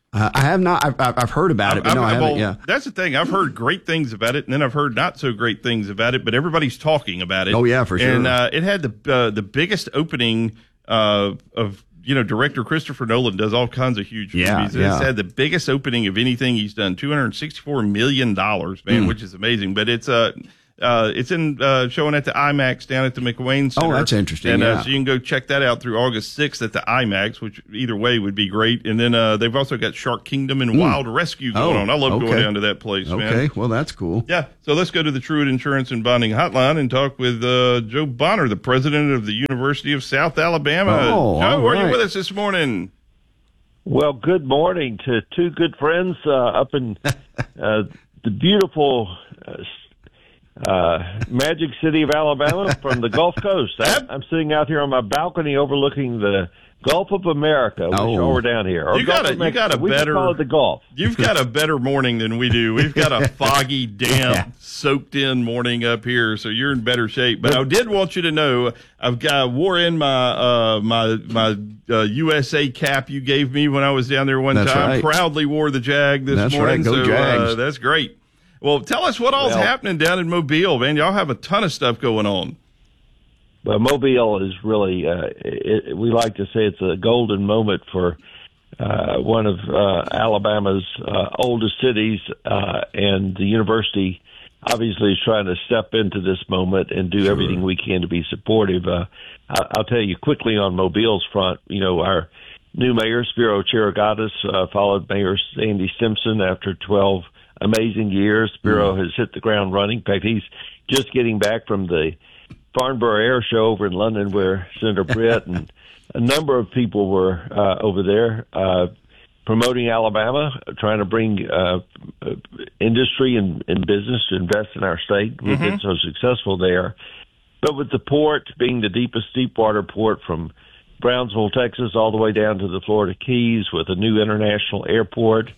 Uh, I have not. I've, I've heard about it, but I've, no, I I've, haven't. well, Yeah, that's the thing. I've heard great things about it, and then I've heard not so great things about it. But everybody's talking about it. Oh yeah, for sure. And uh, it had the uh, the biggest opening uh, of you know director Christopher Nolan does all kinds of huge Yeah, movies. yeah. It's had the biggest opening of anything he's done, two hundred sixty-four million dollars, man, Mm. which is amazing. But it's uh, uh, it's in uh, showing at the IMAX down at the McWayne Center. Oh, that's interesting, And yeah. uh, so you can go check that out through August sixth at the IMAX, which either way would be great. And then uh, they've also got Shark Kingdom and Mm. Wild Rescue going Oh, on. I love okay. going down to that place, man. Okay, well, that's cool. Yeah, so let's go to the Truett Insurance and Bonding Hotline and talk with uh, Joe Bonner, the president of the University of South Alabama. Oh, Joe, all are you right. with us this morning? Well, good morning to two good friends uh, up in uh, the beautiful uh, uh, Magic City of Alabama from the Gulf Coast. I, I'm sitting out here on my balcony overlooking the Gulf of America, which Oh. oh. we're down here. Or You Gulf got a- of you got a Mexico. We just better- call it the Gulf. You've got a better morning than we do. We've got a foggy, damp, Yeah. soaked in morning up here, so you're in better shape. But I did want you to know I've got wore in my uh, my my uh, U S A cap you gave me when I was down there one That's time. right. Proudly wore the Jag this That's morning. right. Go so Jags. Uh, that's great. Well, tell us what all's Well- happening down in Mobile, man. Y'all have a ton of stuff going on. But Mobile is really, uh, it, we like to say it's a golden moment for uh, one of uh, Alabama's uh, oldest cities, uh, and the university obviously is trying to step into this moment and do everything we can to be supportive. Uh, I, I'll tell you quickly on Mobile's front, you know, our new mayor, Spiro Chirigatis, uh, followed Mayor Sandy Simpson after twelve amazing years. Spiro has hit the ground running. In fact, he's just getting back from the Farnborough Air Show over in London, where Senator Britt and a number of people were uh, over there uh, promoting Alabama, trying to bring uh, uh, industry and, and business to invest in our state. We've been so successful there. But with the port being the deepest deepwater port from Brownsville, Texas, all the way down to the Florida Keys, with a new international airport,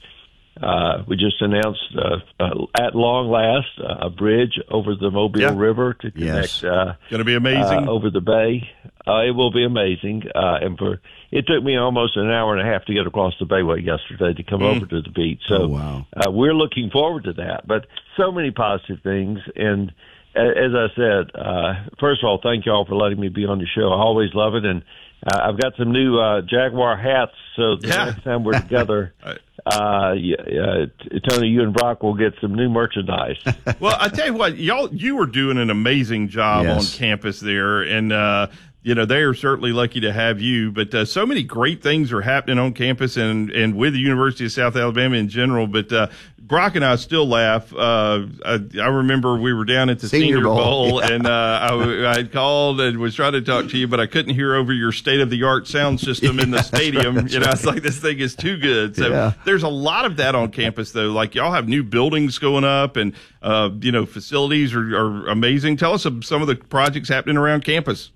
Uh, we just announced, uh, uh, at long last, uh, a bridge over the Mobile Yeah. River to Yes. connect. Uh, Going to be amazing. Uh, over the bay. Uh, it will be amazing. Uh, and for it took me almost an hour and a half to get across the Bayway yesterday to come Mm. over to the beach. So Oh, wow. uh, we're looking forward to that. But so many positive things. And a- as I said, uh, first of all, thank you all for letting me be on the show. I always love it. And uh, I've got some new uh, Jaguar hats. So the Yeah. next time we're together, uh, yeah, uh, t- Tony, you and Brock will get some new merchandise. Well, I tell you what, y'all, you were doing an amazing job Yes. on campus there, and uh, you know they are certainly lucky to have you. But uh, so many great things are happening on campus and and with the University of South Alabama in general. But uh, Brock and I still laugh. Uh, I, I remember we were down at the Senior Senior, Bowl, Bowl, yeah. and uh, I, I had called and was trying to talk to you, but I couldn't hear over your state of the art sound system in the Yeah, stadium. that's You know, right. it's like this thing is too good. So Yeah. there's a lot of that on campus, though. Like y'all have new buildings going up, and uh, you know facilities are, are amazing. Tell us some, some of the projects happening around campus.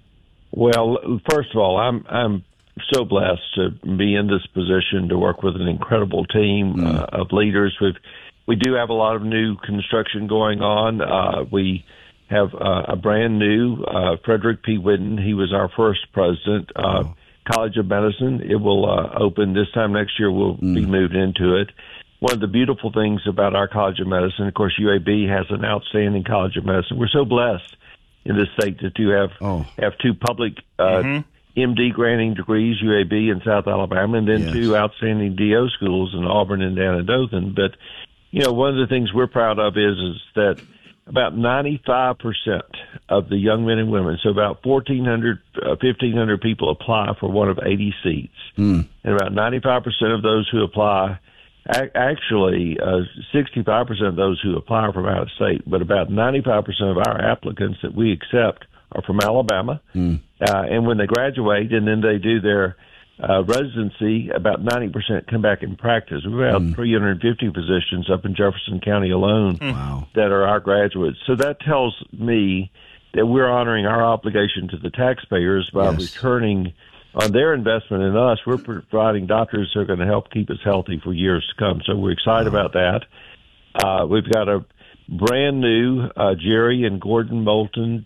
Well, first of all, I'm I'm so blessed to be in this position to work with an incredible team uh, of leaders. We we do have a lot of new construction going on. Uh, we have uh, a brand new uh, Frederick P. Whitten. He was our first president. Uh, College of Medicine. It will uh, open this time next year. We'll be moved into it. One of the beautiful things about our College of Medicine, of course, U A B has an outstanding College of Medicine. We're so blessed in this state to do have Oh. have two public uh, M D granting degrees, U A B in South Alabama, and then Yes. two outstanding D O schools in Auburn and down in Dothan. But you know, one of the things we're proud of is is that about ninety-five percent of the young men and women, so about fourteen hundred, uh, fifteen hundred people apply for one of eighty seats. Mm. And about ninety-five percent of those who apply, ac- actually uh, sixty-five percent of those who apply are from out of state, but about ninety-five percent of our applicants that we accept are from Alabama. Mm. Uh, and when they graduate and then they do their uh, residency, about ninety percent come back and practice. We have Mm. three hundred fifty positions up in Jefferson County alone Wow. that are our graduates. So that tells me that we're honoring our obligation to the taxpayers by Yes. returning on their investment in us. We're providing doctors who are going to help keep us healthy for years to come. So we're excited about that. Uh, we've got a brand new uh, Jerry and Gordon Moulton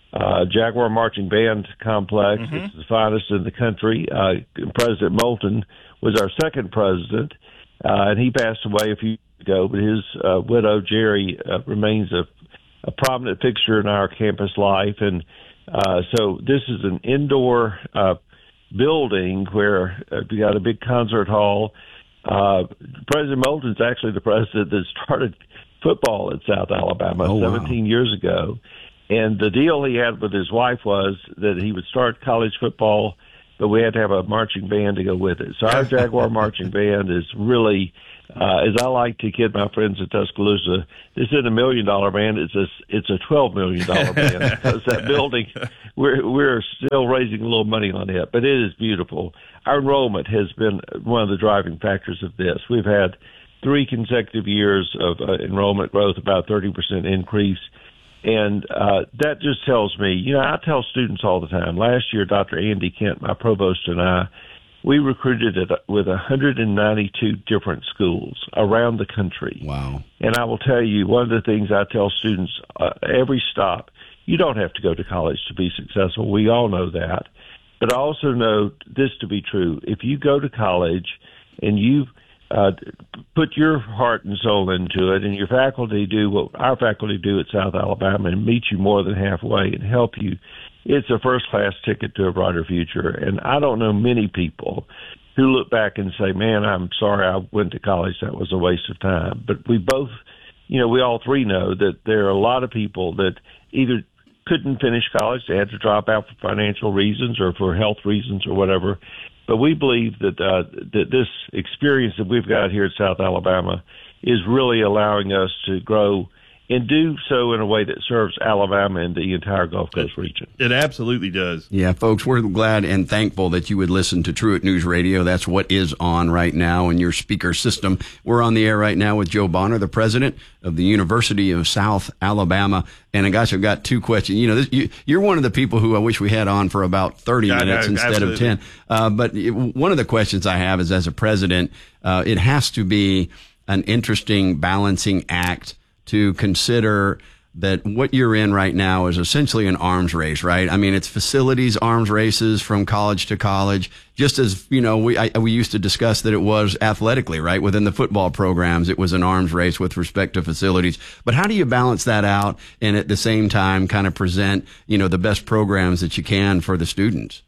uh, Jaguar Marching Band Complex. Mm-hmm. It's the finest in the country. Uh, President Moulton was our second president, uh, and he passed away a few years ago, but his uh, widow, Jerry, uh, remains a, a prominent fixture in our campus life. And uh, so this is an indoor uh, building where uh, we got a big concert hall. Uh, President Moulton's actually the president that started football at South Alabama oh, seventeen wow. years ago. And the deal he had with his wife was that he would start college football, but we had to have a marching band to go with it. So our Jaguar Marching Band is really, uh, as I like to kid my friends in Tuscaloosa, this isn't a million dollar band, it's a, it's a twelve million dollar band, because that building, we're, we're still raising a little money on it, but it is beautiful. Our enrollment has been one of the driving factors of this. We've had three consecutive years of uh, enrollment growth, about thirty percent increase. And uh, that just tells me, you know, I tell students all the time. Last year, Doctor Andy Kent, my provost, and I, we recruited it with one hundred ninety-two different schools around the country. Wow. And I will tell you, one of the things I tell students uh, every stop, you don't have to go to college to be successful. We all know that. But I also know this to be true. If you go to college and you Uh, put your heart and soul into it, and your faculty do what our faculty do at South Alabama and meet you more than halfway and help you, it's a first-class ticket to a brighter future. And I don't know many people who look back and say, man, I'm sorry I went to college. That was a waste of time. But we both, you know, we all three know that there are a lot of people that either couldn't finish college, they had to drop out for financial reasons or for health reasons or whatever. But we believe that uh, that this experience that we've got here at South Alabama is really allowing us to grow and do so in a way that serves Alabama and the entire Gulf Coast region. It absolutely does. Yeah, folks, we're glad and thankful that you would listen to Truett News Radio. That's what is on right now in your speaker system. We're on the air right now with Joe Bonner, the president of the University of South Alabama. And uh, gosh, I've got two questions. You know, this, you, you're one of the people who I wish we had on for about thirty yeah, minutes no, instead absolutely. of ten. Uh, but it, one of the questions I have is, as a president, uh, it has to be an interesting balancing act to consider that what you're in right now is essentially an arms race, right? I mean, it's facilities arms races from college to college, just as, you know, we I, we used to discuss that it was athletically, right? Within the football programs, it was an arms race with respect to facilities. But how do you balance that out and at the same time kind of present, you know, the best programs that you can for the students?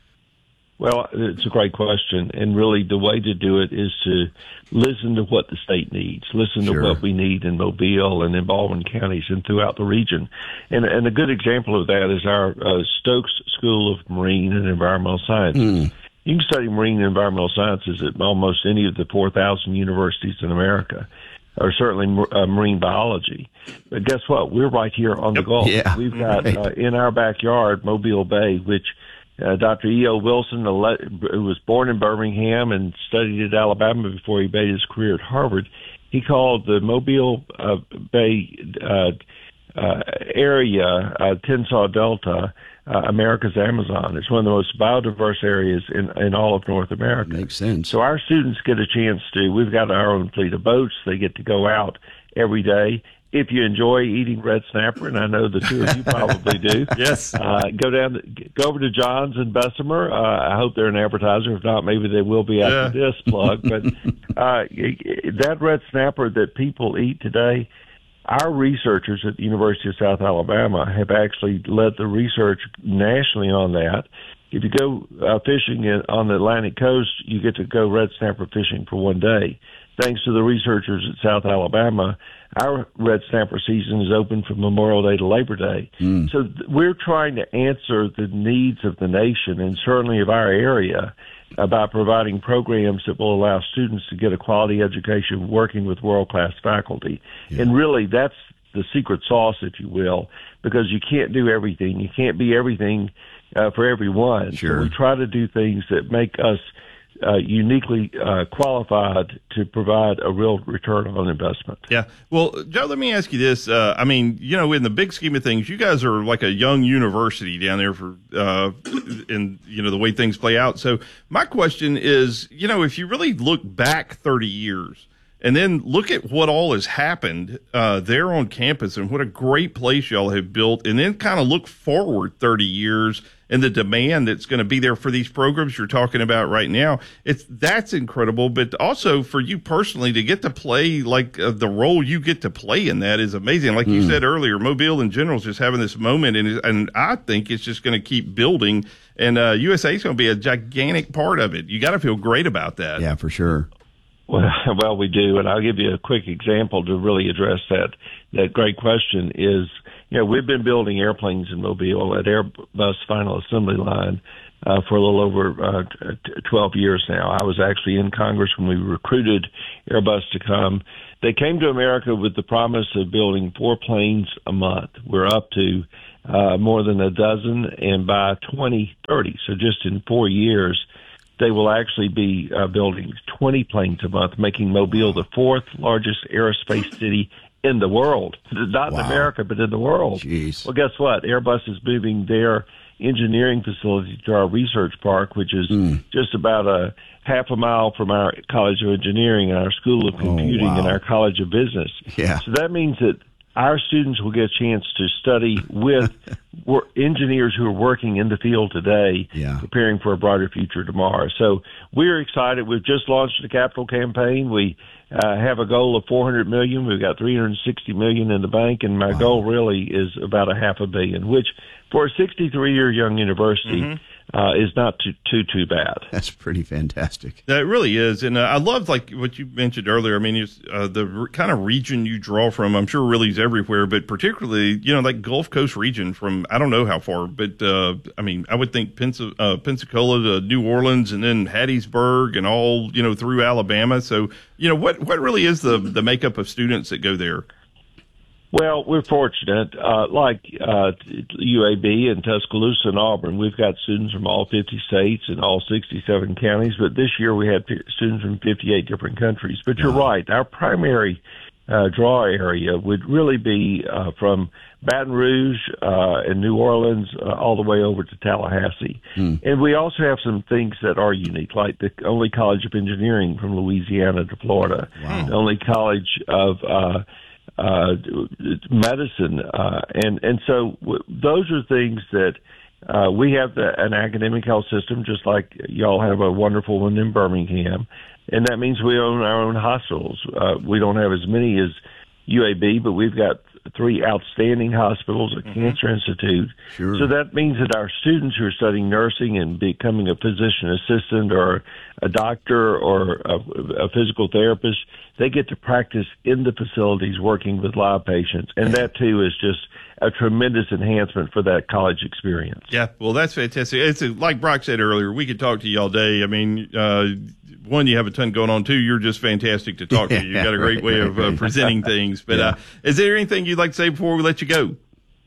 Well, it's a great question, and really the way to do it is to listen to what the state needs, listen Sure. to what we need in Mobile and in Baldwin counties and throughout the region. And, and a good example of that is our uh, Stokes School of Marine and Environmental Sciences. Mm. You can study marine and environmental sciences at almost any of the four thousand universities in America, or certainly uh, marine biology. But guess what? We're right here on the Gulf. Yeah. We've got Right. uh, in our backyard Mobile Bay, which Uh, Doctor E O. Wilson, who was born in Birmingham and studied at Alabama before he made his career at Harvard, he called the Mobile uh, Bay uh, uh, area, uh, Tensas Delta, uh, America's Amazon. It's one of the most biodiverse areas in, in all of North America. Makes sense. So our students get a chance to, we've got our own fleet of boats. They get to go out every day. If you enjoy eating red snapper, and I know the two of you probably do, yes, uh, go down, go over to John's in Bessemer. Uh, I hope they're an advertiser. If not, maybe they will be after Yeah. this plug. But uh, that red snapper that people eat today, our researchers at the University of South Alabama have actually led the research nationally on that. If you go uh, fishing in, on the Atlantic coast, you get to go red snapper fishing for one day. Thanks to the researchers at South Alabama, our red snapper season is open from Memorial Day to Labor Day. Mm. So th- we're trying to answer the needs of the nation and certainly of our area about providing programs that will allow students to get a quality education working with world-class faculty. Yeah. And really, that's the secret sauce, if you will, because you can't do everything. You can't be everything uh, for everyone. Sure. So we try to do things that make us Uh, uniquely uh, qualified to provide a real return on investment. Yeah. Well, Joe, let me ask you this. Uh, I mean, you know, in the big scheme of things, you guys are like a young university down there for, uh, in, you know, the way things play out. So my question is, you know, if you really look back thirty years And then look at what all has happened uh, there on campus and what a great place y'all have built. And then kind of look forward thirty years and the demand that's going to be there for these programs you're talking about right now. It's that's incredible. But also for you personally to get to play like uh, the role you get to play in that is amazing. Like mm. you said earlier, Mobile in general is just having this moment. And, and I think it's just going to keep building. And uh, U S A is going to be a gigantic part of it. You got to feel great about that. Yeah, for sure. Well, well, we do, and I'll give you a quick example to really address that. That great question is, you know, we've been building airplanes in Mobile at Airbus Final Assembly Line uh, for a little over uh, twelve years now. I was actually in Congress when we recruited Airbus to come. They came to America with the promise of building four planes a month. We're up to uh, more than a dozen, and by twenty thirty, so just in four years, they will actually be uh, building twenty planes a month, making Mobile the fourth largest aerospace city in the world. Not wow. in America, but in the world. Jeez. Well, guess what? Airbus is moving their engineering facility to our research park, which is mm. just about a half a mile from our College of Engineering and our School of Computing oh, wow. and our College of Business. Yeah. So that means that our students will get a chance to study with engineers who are working in the field today, yeah. preparing for a brighter future tomorrow. So we're excited. We've just launched the capital campaign. We uh, have a goal of four hundred million dollars. We've got three hundred sixty million dollars in the bank, and my wow. goal really is about a half a billion, which for a sixty-three-year young university, mm-hmm. Uh, is not too too too bad. That's pretty fantastic. That really is, and uh, I love like what you mentioned earlier. I mean, it's, uh, the re- kind of region you draw from. I'm sure really is everywhere, but particularly you know like Gulf Coast region from I don't know how far, but uh, I mean I would think Pens- uh, Pensacola to New Orleans, and then Hattiesburg, and all you know through Alabama. So you know what what really is the the makeup of students that go there? Well, we're fortunate. Uh, like uh, U A B and Tuscaloosa and Auburn, we've got students from all fifty states and all sixty-seven counties. But this year we had students from fifty-eight different countries. But you're right. Our primary uh, draw area would really be uh, from Baton Rouge uh, and New Orleans uh, all the way over to Tallahassee. Hmm. And we also have some things that are unique, like the only College of Engineering from Louisiana to Florida, wow. the only College of uh, uh, medicine. Uh, and, and so w- those are things that uh, we have the, an academic health system, just like y'all have a wonderful one in Birmingham. And that means we own our own hospitals. Uh, we don't have as many as U A B, but we've got three outstanding hospitals, a mm-hmm. cancer institute. Sure. So that means that our students who are studying nursing and becoming a physician assistant or a doctor or a, a physical therapist, they get to practice in the facilities working with live patients. And that, too, is just a tremendous enhancement for that college experience. Yeah, well, that's fantastic. It's a, like Brock said earlier, we could talk to you all day. I mean, uh, one, you have a ton going on. Two, you're just fantastic to talk to. You've got a great way of uh, presenting things. But yeah. uh, is there anything you'd like to say before we let you go?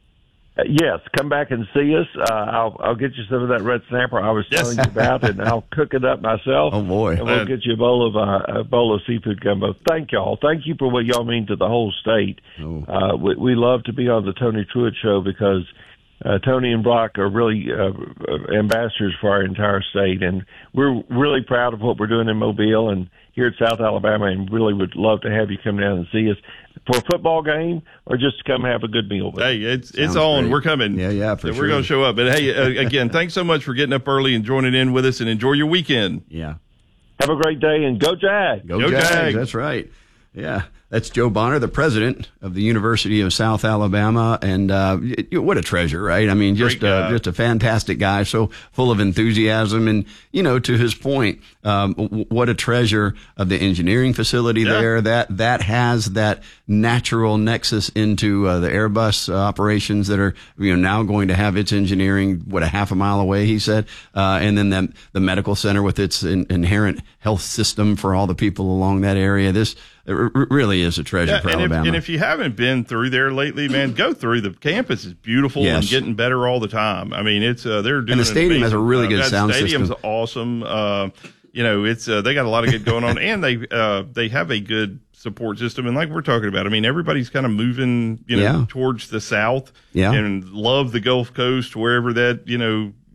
Uh, yes, come back and see us. Uh, I'll, I'll get you some of that red snapper I was yes. telling you about, and I'll cook it up myself. Oh, boy. And we'll get you a bowl of uh, a bowl of seafood gumbo. Thank y'all. Thank you for what y'all mean to the whole state. Oh. Uh, we, we love to be on the Tony Truitt Show because uh, Tony and Brock are really uh, ambassadors for our entire state, and we're really proud of what we're doing in Mobile and here at South Alabama, and really would love to have you come down and see us for a football game or just to come have a good meal with Hey, it's it's on. Great. We're coming. Yeah, yeah, for so sure. We're going to show up. But, hey, uh, again, thanks so much for getting up early and joining in with us, and enjoy your weekend. Yeah. Have a great day, and go Jags. Go, go Jags. Jags. That's right. Yeah, that's Joe Bonner, the president of the University of South Alabama, and uh, what a treasure, right? I mean, just uh, just a fantastic guy, so full of enthusiasm, and you know, to his point, um, w- what a treasure of the engineering facility yeah. there. That that has that natural nexus into uh, the Airbus uh, operations that are you know now going to have its engineering what a half a mile away, he said, uh, and then the the medical center with its in, inherent health system for all the people along that area. This. It really is a treasure yeah, for and Alabama. If, and if you haven't been through there lately, man, go through. The campus is beautiful yes. and getting better all the time. I mean, it's uh, they're doing and the stadium has a really uh, good sound system. The stadium's awesome. Uh, you know, it's uh, they got a lot of good going on, and they uh, they have a good support system. And like we're talking about, I mean, everybody's kind of moving, you know, yeah. towards the south, yeah. and love the Gulf Coast, wherever that you know. It,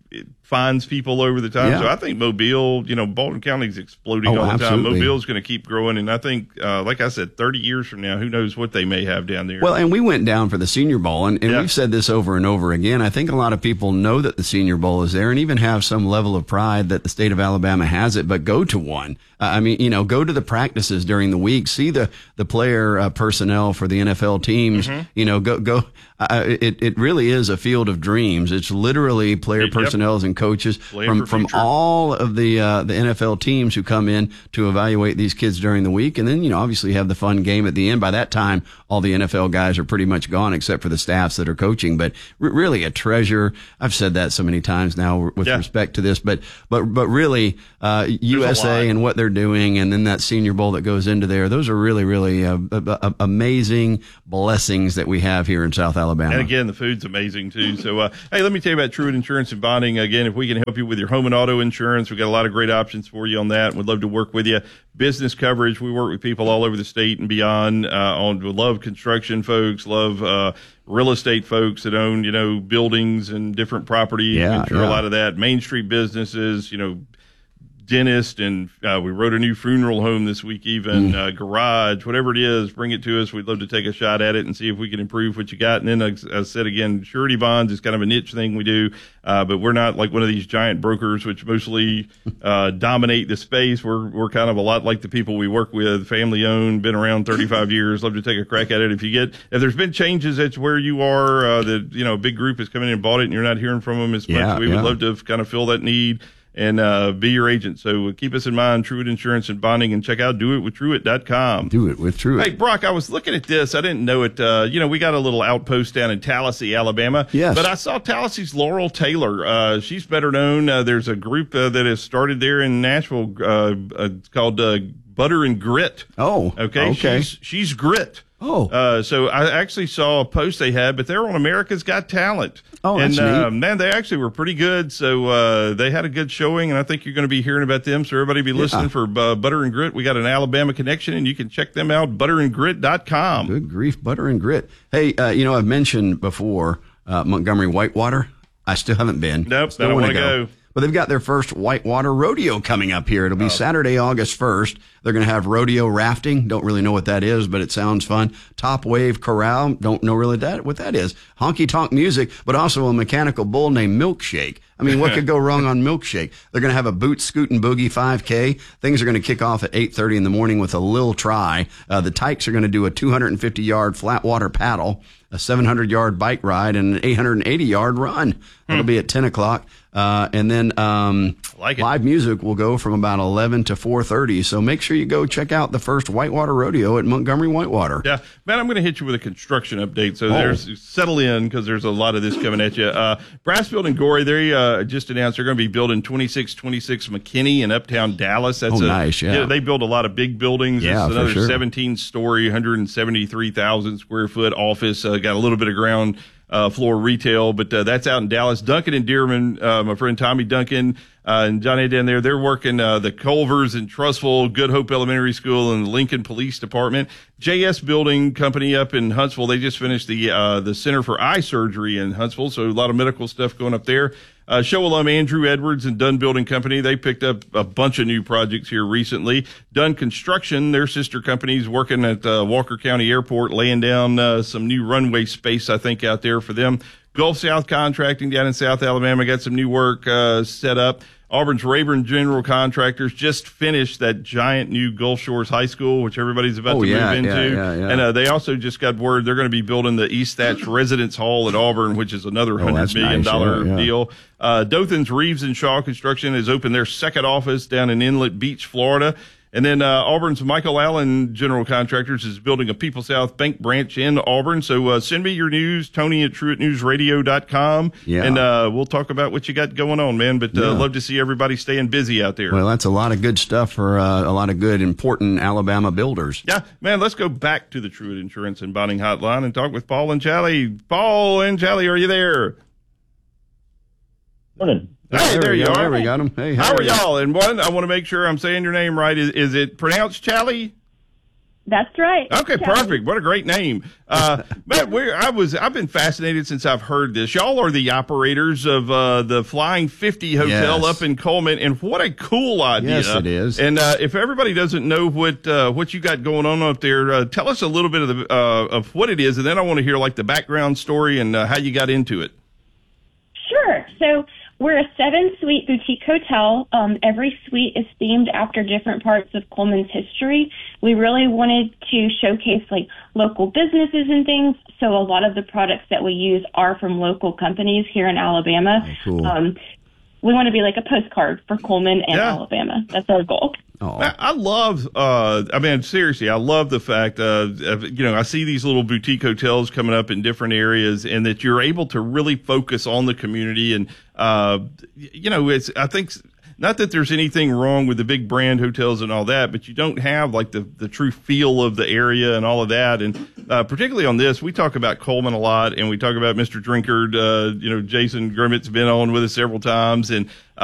finds people over the time. Yeah. So I think Mobile, you know, Baldwin County is exploding Oh, all the absolutely. time. Mobile is going to keep growing. And I think, uh, like I said, thirty years from now, who knows what they may have down there. Well, and we went down for the Senior Bowl, and, and Yeah. we've said this over and over again. I think a lot of people know that the Senior Bowl is there and even have some level of pride that the state of Alabama has it, but go to one. Uh, I mean, you know, go to the practices during the week, see the, the player uh, personnel for the N F L teams, Mhm. you know, go, go. Uh, it, it really is a field of dreams. It's literally player Yep. personnel and coaches Playing from, for from future. all of the, uh, the N F L teams who come in to evaluate these kids during the week. And then, you know, obviously you have the fun game at the end. By that time, all the N F L guys are pretty much gone except for the staffs that are coaching, but r- really a treasure. I've said that so many times now with Yeah. respect to this, but, but, but really, uh, U S A and what they're doing. And then that Senior Bowl that goes into there. Those are really, really, uh, uh, uh, amazing blessings that we have here in South Alabama. And again, the food's amazing too. So, uh, hey, let me tell you about Truett Insurance and Bonding. Again, if we can help you with your home and auto insurance, we've got a lot of great options for you on that. We'd love to work with you. Business coverage, we work with people all over the state and beyond. Uh, on we love construction folks, love uh, real estate folks that own, you know, buildings and different property. Yeah, insure yeah. a lot of that. Main Street businesses, you know. Dentist, and uh, we wrote a new funeral home this week, even Mm. uh, garage, whatever it is, bring it to us. We'd love to take a shot at it and see if we can improve what you got. And then, as I said again, surety bonds is kind of a niche thing we do, uh, but we're not like one of these giant brokers which mostly uh, dominate the space. We're we're kind of a lot like the people we work with, family owned, been around thirty-five years. Love to take a crack at it. If you get if there's been changes at where you are, uh, that you know a big group has come in and bought it, and you're not hearing from them as Yeah, much, we yeah. would love to kind of fill that need and uh, be your agent. So keep us in mind, Truett Insurance and Bonding, and check out do it with truett dot com. Do it with Truett. Hey, Brock, I was looking at this. I didn't know it. Uh, you know, we got a little outpost down in Tallahassee, Alabama. Yes. But I saw Tallahassee's Laurel Taylor. Uh, she's better known. Uh, there's a group uh, that has started there in Nashville uh, uh, called uh, Butter and Grit. Oh, Okay. okay. She's, she's grit. Oh. Uh, so I actually saw a post they had, but they're on America's Got Talent. Oh, that's and, uh, neat. man, they actually were pretty good. So, uh, they had a good showing, and I think you're going to be hearing about them. So everybody be listening for uh, Butter and Grit. We got an Alabama connection, and you can check them out, butter and grit dot com. Good grief, Butter and Grit. Hey, uh, you know, I've mentioned before uh, Montgomery Whitewater. I still haven't been. Nope, Still I don't wanna wanna go. But they've got their first Whitewater Rodeo coming up here. It'll be Saturday, August first. They're going to have rodeo rafting. Don't really know what that is, but it sounds fun. Top Wave Corral. Don't know really that what that is. Honky tonk music, but also a mechanical bull named Milkshake. I mean, what could go wrong on Milkshake? They're going to have a boot scoot and boogie five K. Things are going to kick off at eight thirty in the morning with a Lil Try. Uh, the Tykes are going to do a two hundred fifty yard flat water paddle, a seven hundred yard bike ride, and an eight hundred eighty yard run. That'll be at ten o'clock. Uh, and then um, like it. live music will go from about eleven to four thirty. So make sure you go check out the first Whitewater Rodeo at Montgomery Whitewater. Yeah, man, I'm going to hit you with a construction update. So Oh. there's settle in because there's a lot of this coming at you. Uh, Brassfield and Gorey, they uh, just announced they're going to be building twenty-six twenty-six McKinney in Uptown Dallas. That's Oh, a, nice, yeah. They build a lot of big buildings. Yeah, it's for another sure. seventeen story, one hundred seventy-three thousand square foot office. Uh, got a little bit of ground uh, floor retail, but uh, that's out in Dallas. Duncan and Dearman, uh, my friend Tommy Duncan uh, and Johnny down there, they're working uh, the Culvers and Trussville, Good Hope Elementary School, and the Lincoln Police Department. J S Building Company up in Huntsville, they just finished the uh, the Center for Eye Surgery in Huntsville, so a lot of medical stuff going up there. Uh, show alum Andrew Edwards and Dunn Building Company, they picked up a bunch of new projects here recently. Dunn Construction, their sister companies working at uh, Walker County Airport, laying down uh, some new runway space, I think, out there for them. Gulf South Contracting down in South Alabama got some new work uh, set up. Auburn's Rayburn General Contractors just finished that giant new Gulf Shores High School, which everybody's about Oh, to yeah, move into. yeah, yeah, yeah. And uh, they also just got word they're going to be building the East Thatch Residence Hall at Auburn, which is another Oh, $100 that's million nice, dollar yeah, yeah. deal. Uh, Dothan's Reeves and Shaw Construction has opened their second office down in Inlet Beach, Florida. And then uh, Auburn's Michael Allen General Contractors is building a People South Bank branch in Auburn. So uh, send me your news, Tony at truett news radio dot com. Yeah. And uh, we'll talk about what you got going on, man. But uh, Yeah. love to see everybody staying busy out there. Well, that's a lot of good stuff for uh, a lot of good, important Alabama builders. Yeah, man, let's go back to the Truett Insurance and Bonding Hotline and talk with Paul and Charlie. Paul and Charlie, are you there? Morning. Hey, there, we you go. are. There we got him. Hey, How how are are you? y'all? And one, I want to make sure I'm saying your name right. Is, is it pronounced Charlie? That's right. Okay, County. perfect. What a great name. Uh, but we're, I was, I've been fascinated since I've heard this. Y'all are the operators of uh, the Flying fifty Hotel Yes. up in Coleman, and what a cool idea. Yes, it is. And uh, if everybody doesn't know what uh, what you got going on up there, uh, tell us a little bit of the uh, of what it is, and then I want to hear like the background story and uh, how you got into it. Sure. So we're a seven-suite boutique hotel. Um, every suite is themed after different parts of Coleman's history. We really wanted to showcase like local businesses and things. So a lot of the products that we use are from local companies here in Alabama. Oh, cool. Um, we want to be like a postcard for Coleman and Yeah. Alabama. That's our goal. I, I love, uh, I mean, seriously, I love the fact, uh, of, you know, I see these little boutique hotels coming up in different areas and that you're able to really focus on the community. And, uh, you know, it's, I think, not that there's anything wrong with the big brand hotels and all that, but you don't have like the, the true feel of the area and all of that. And, uh, particularly on this, we talk about Coleman a lot and we talk about Mister Drinkard, uh, you know, Jason Grimmett's been on with us several times. And,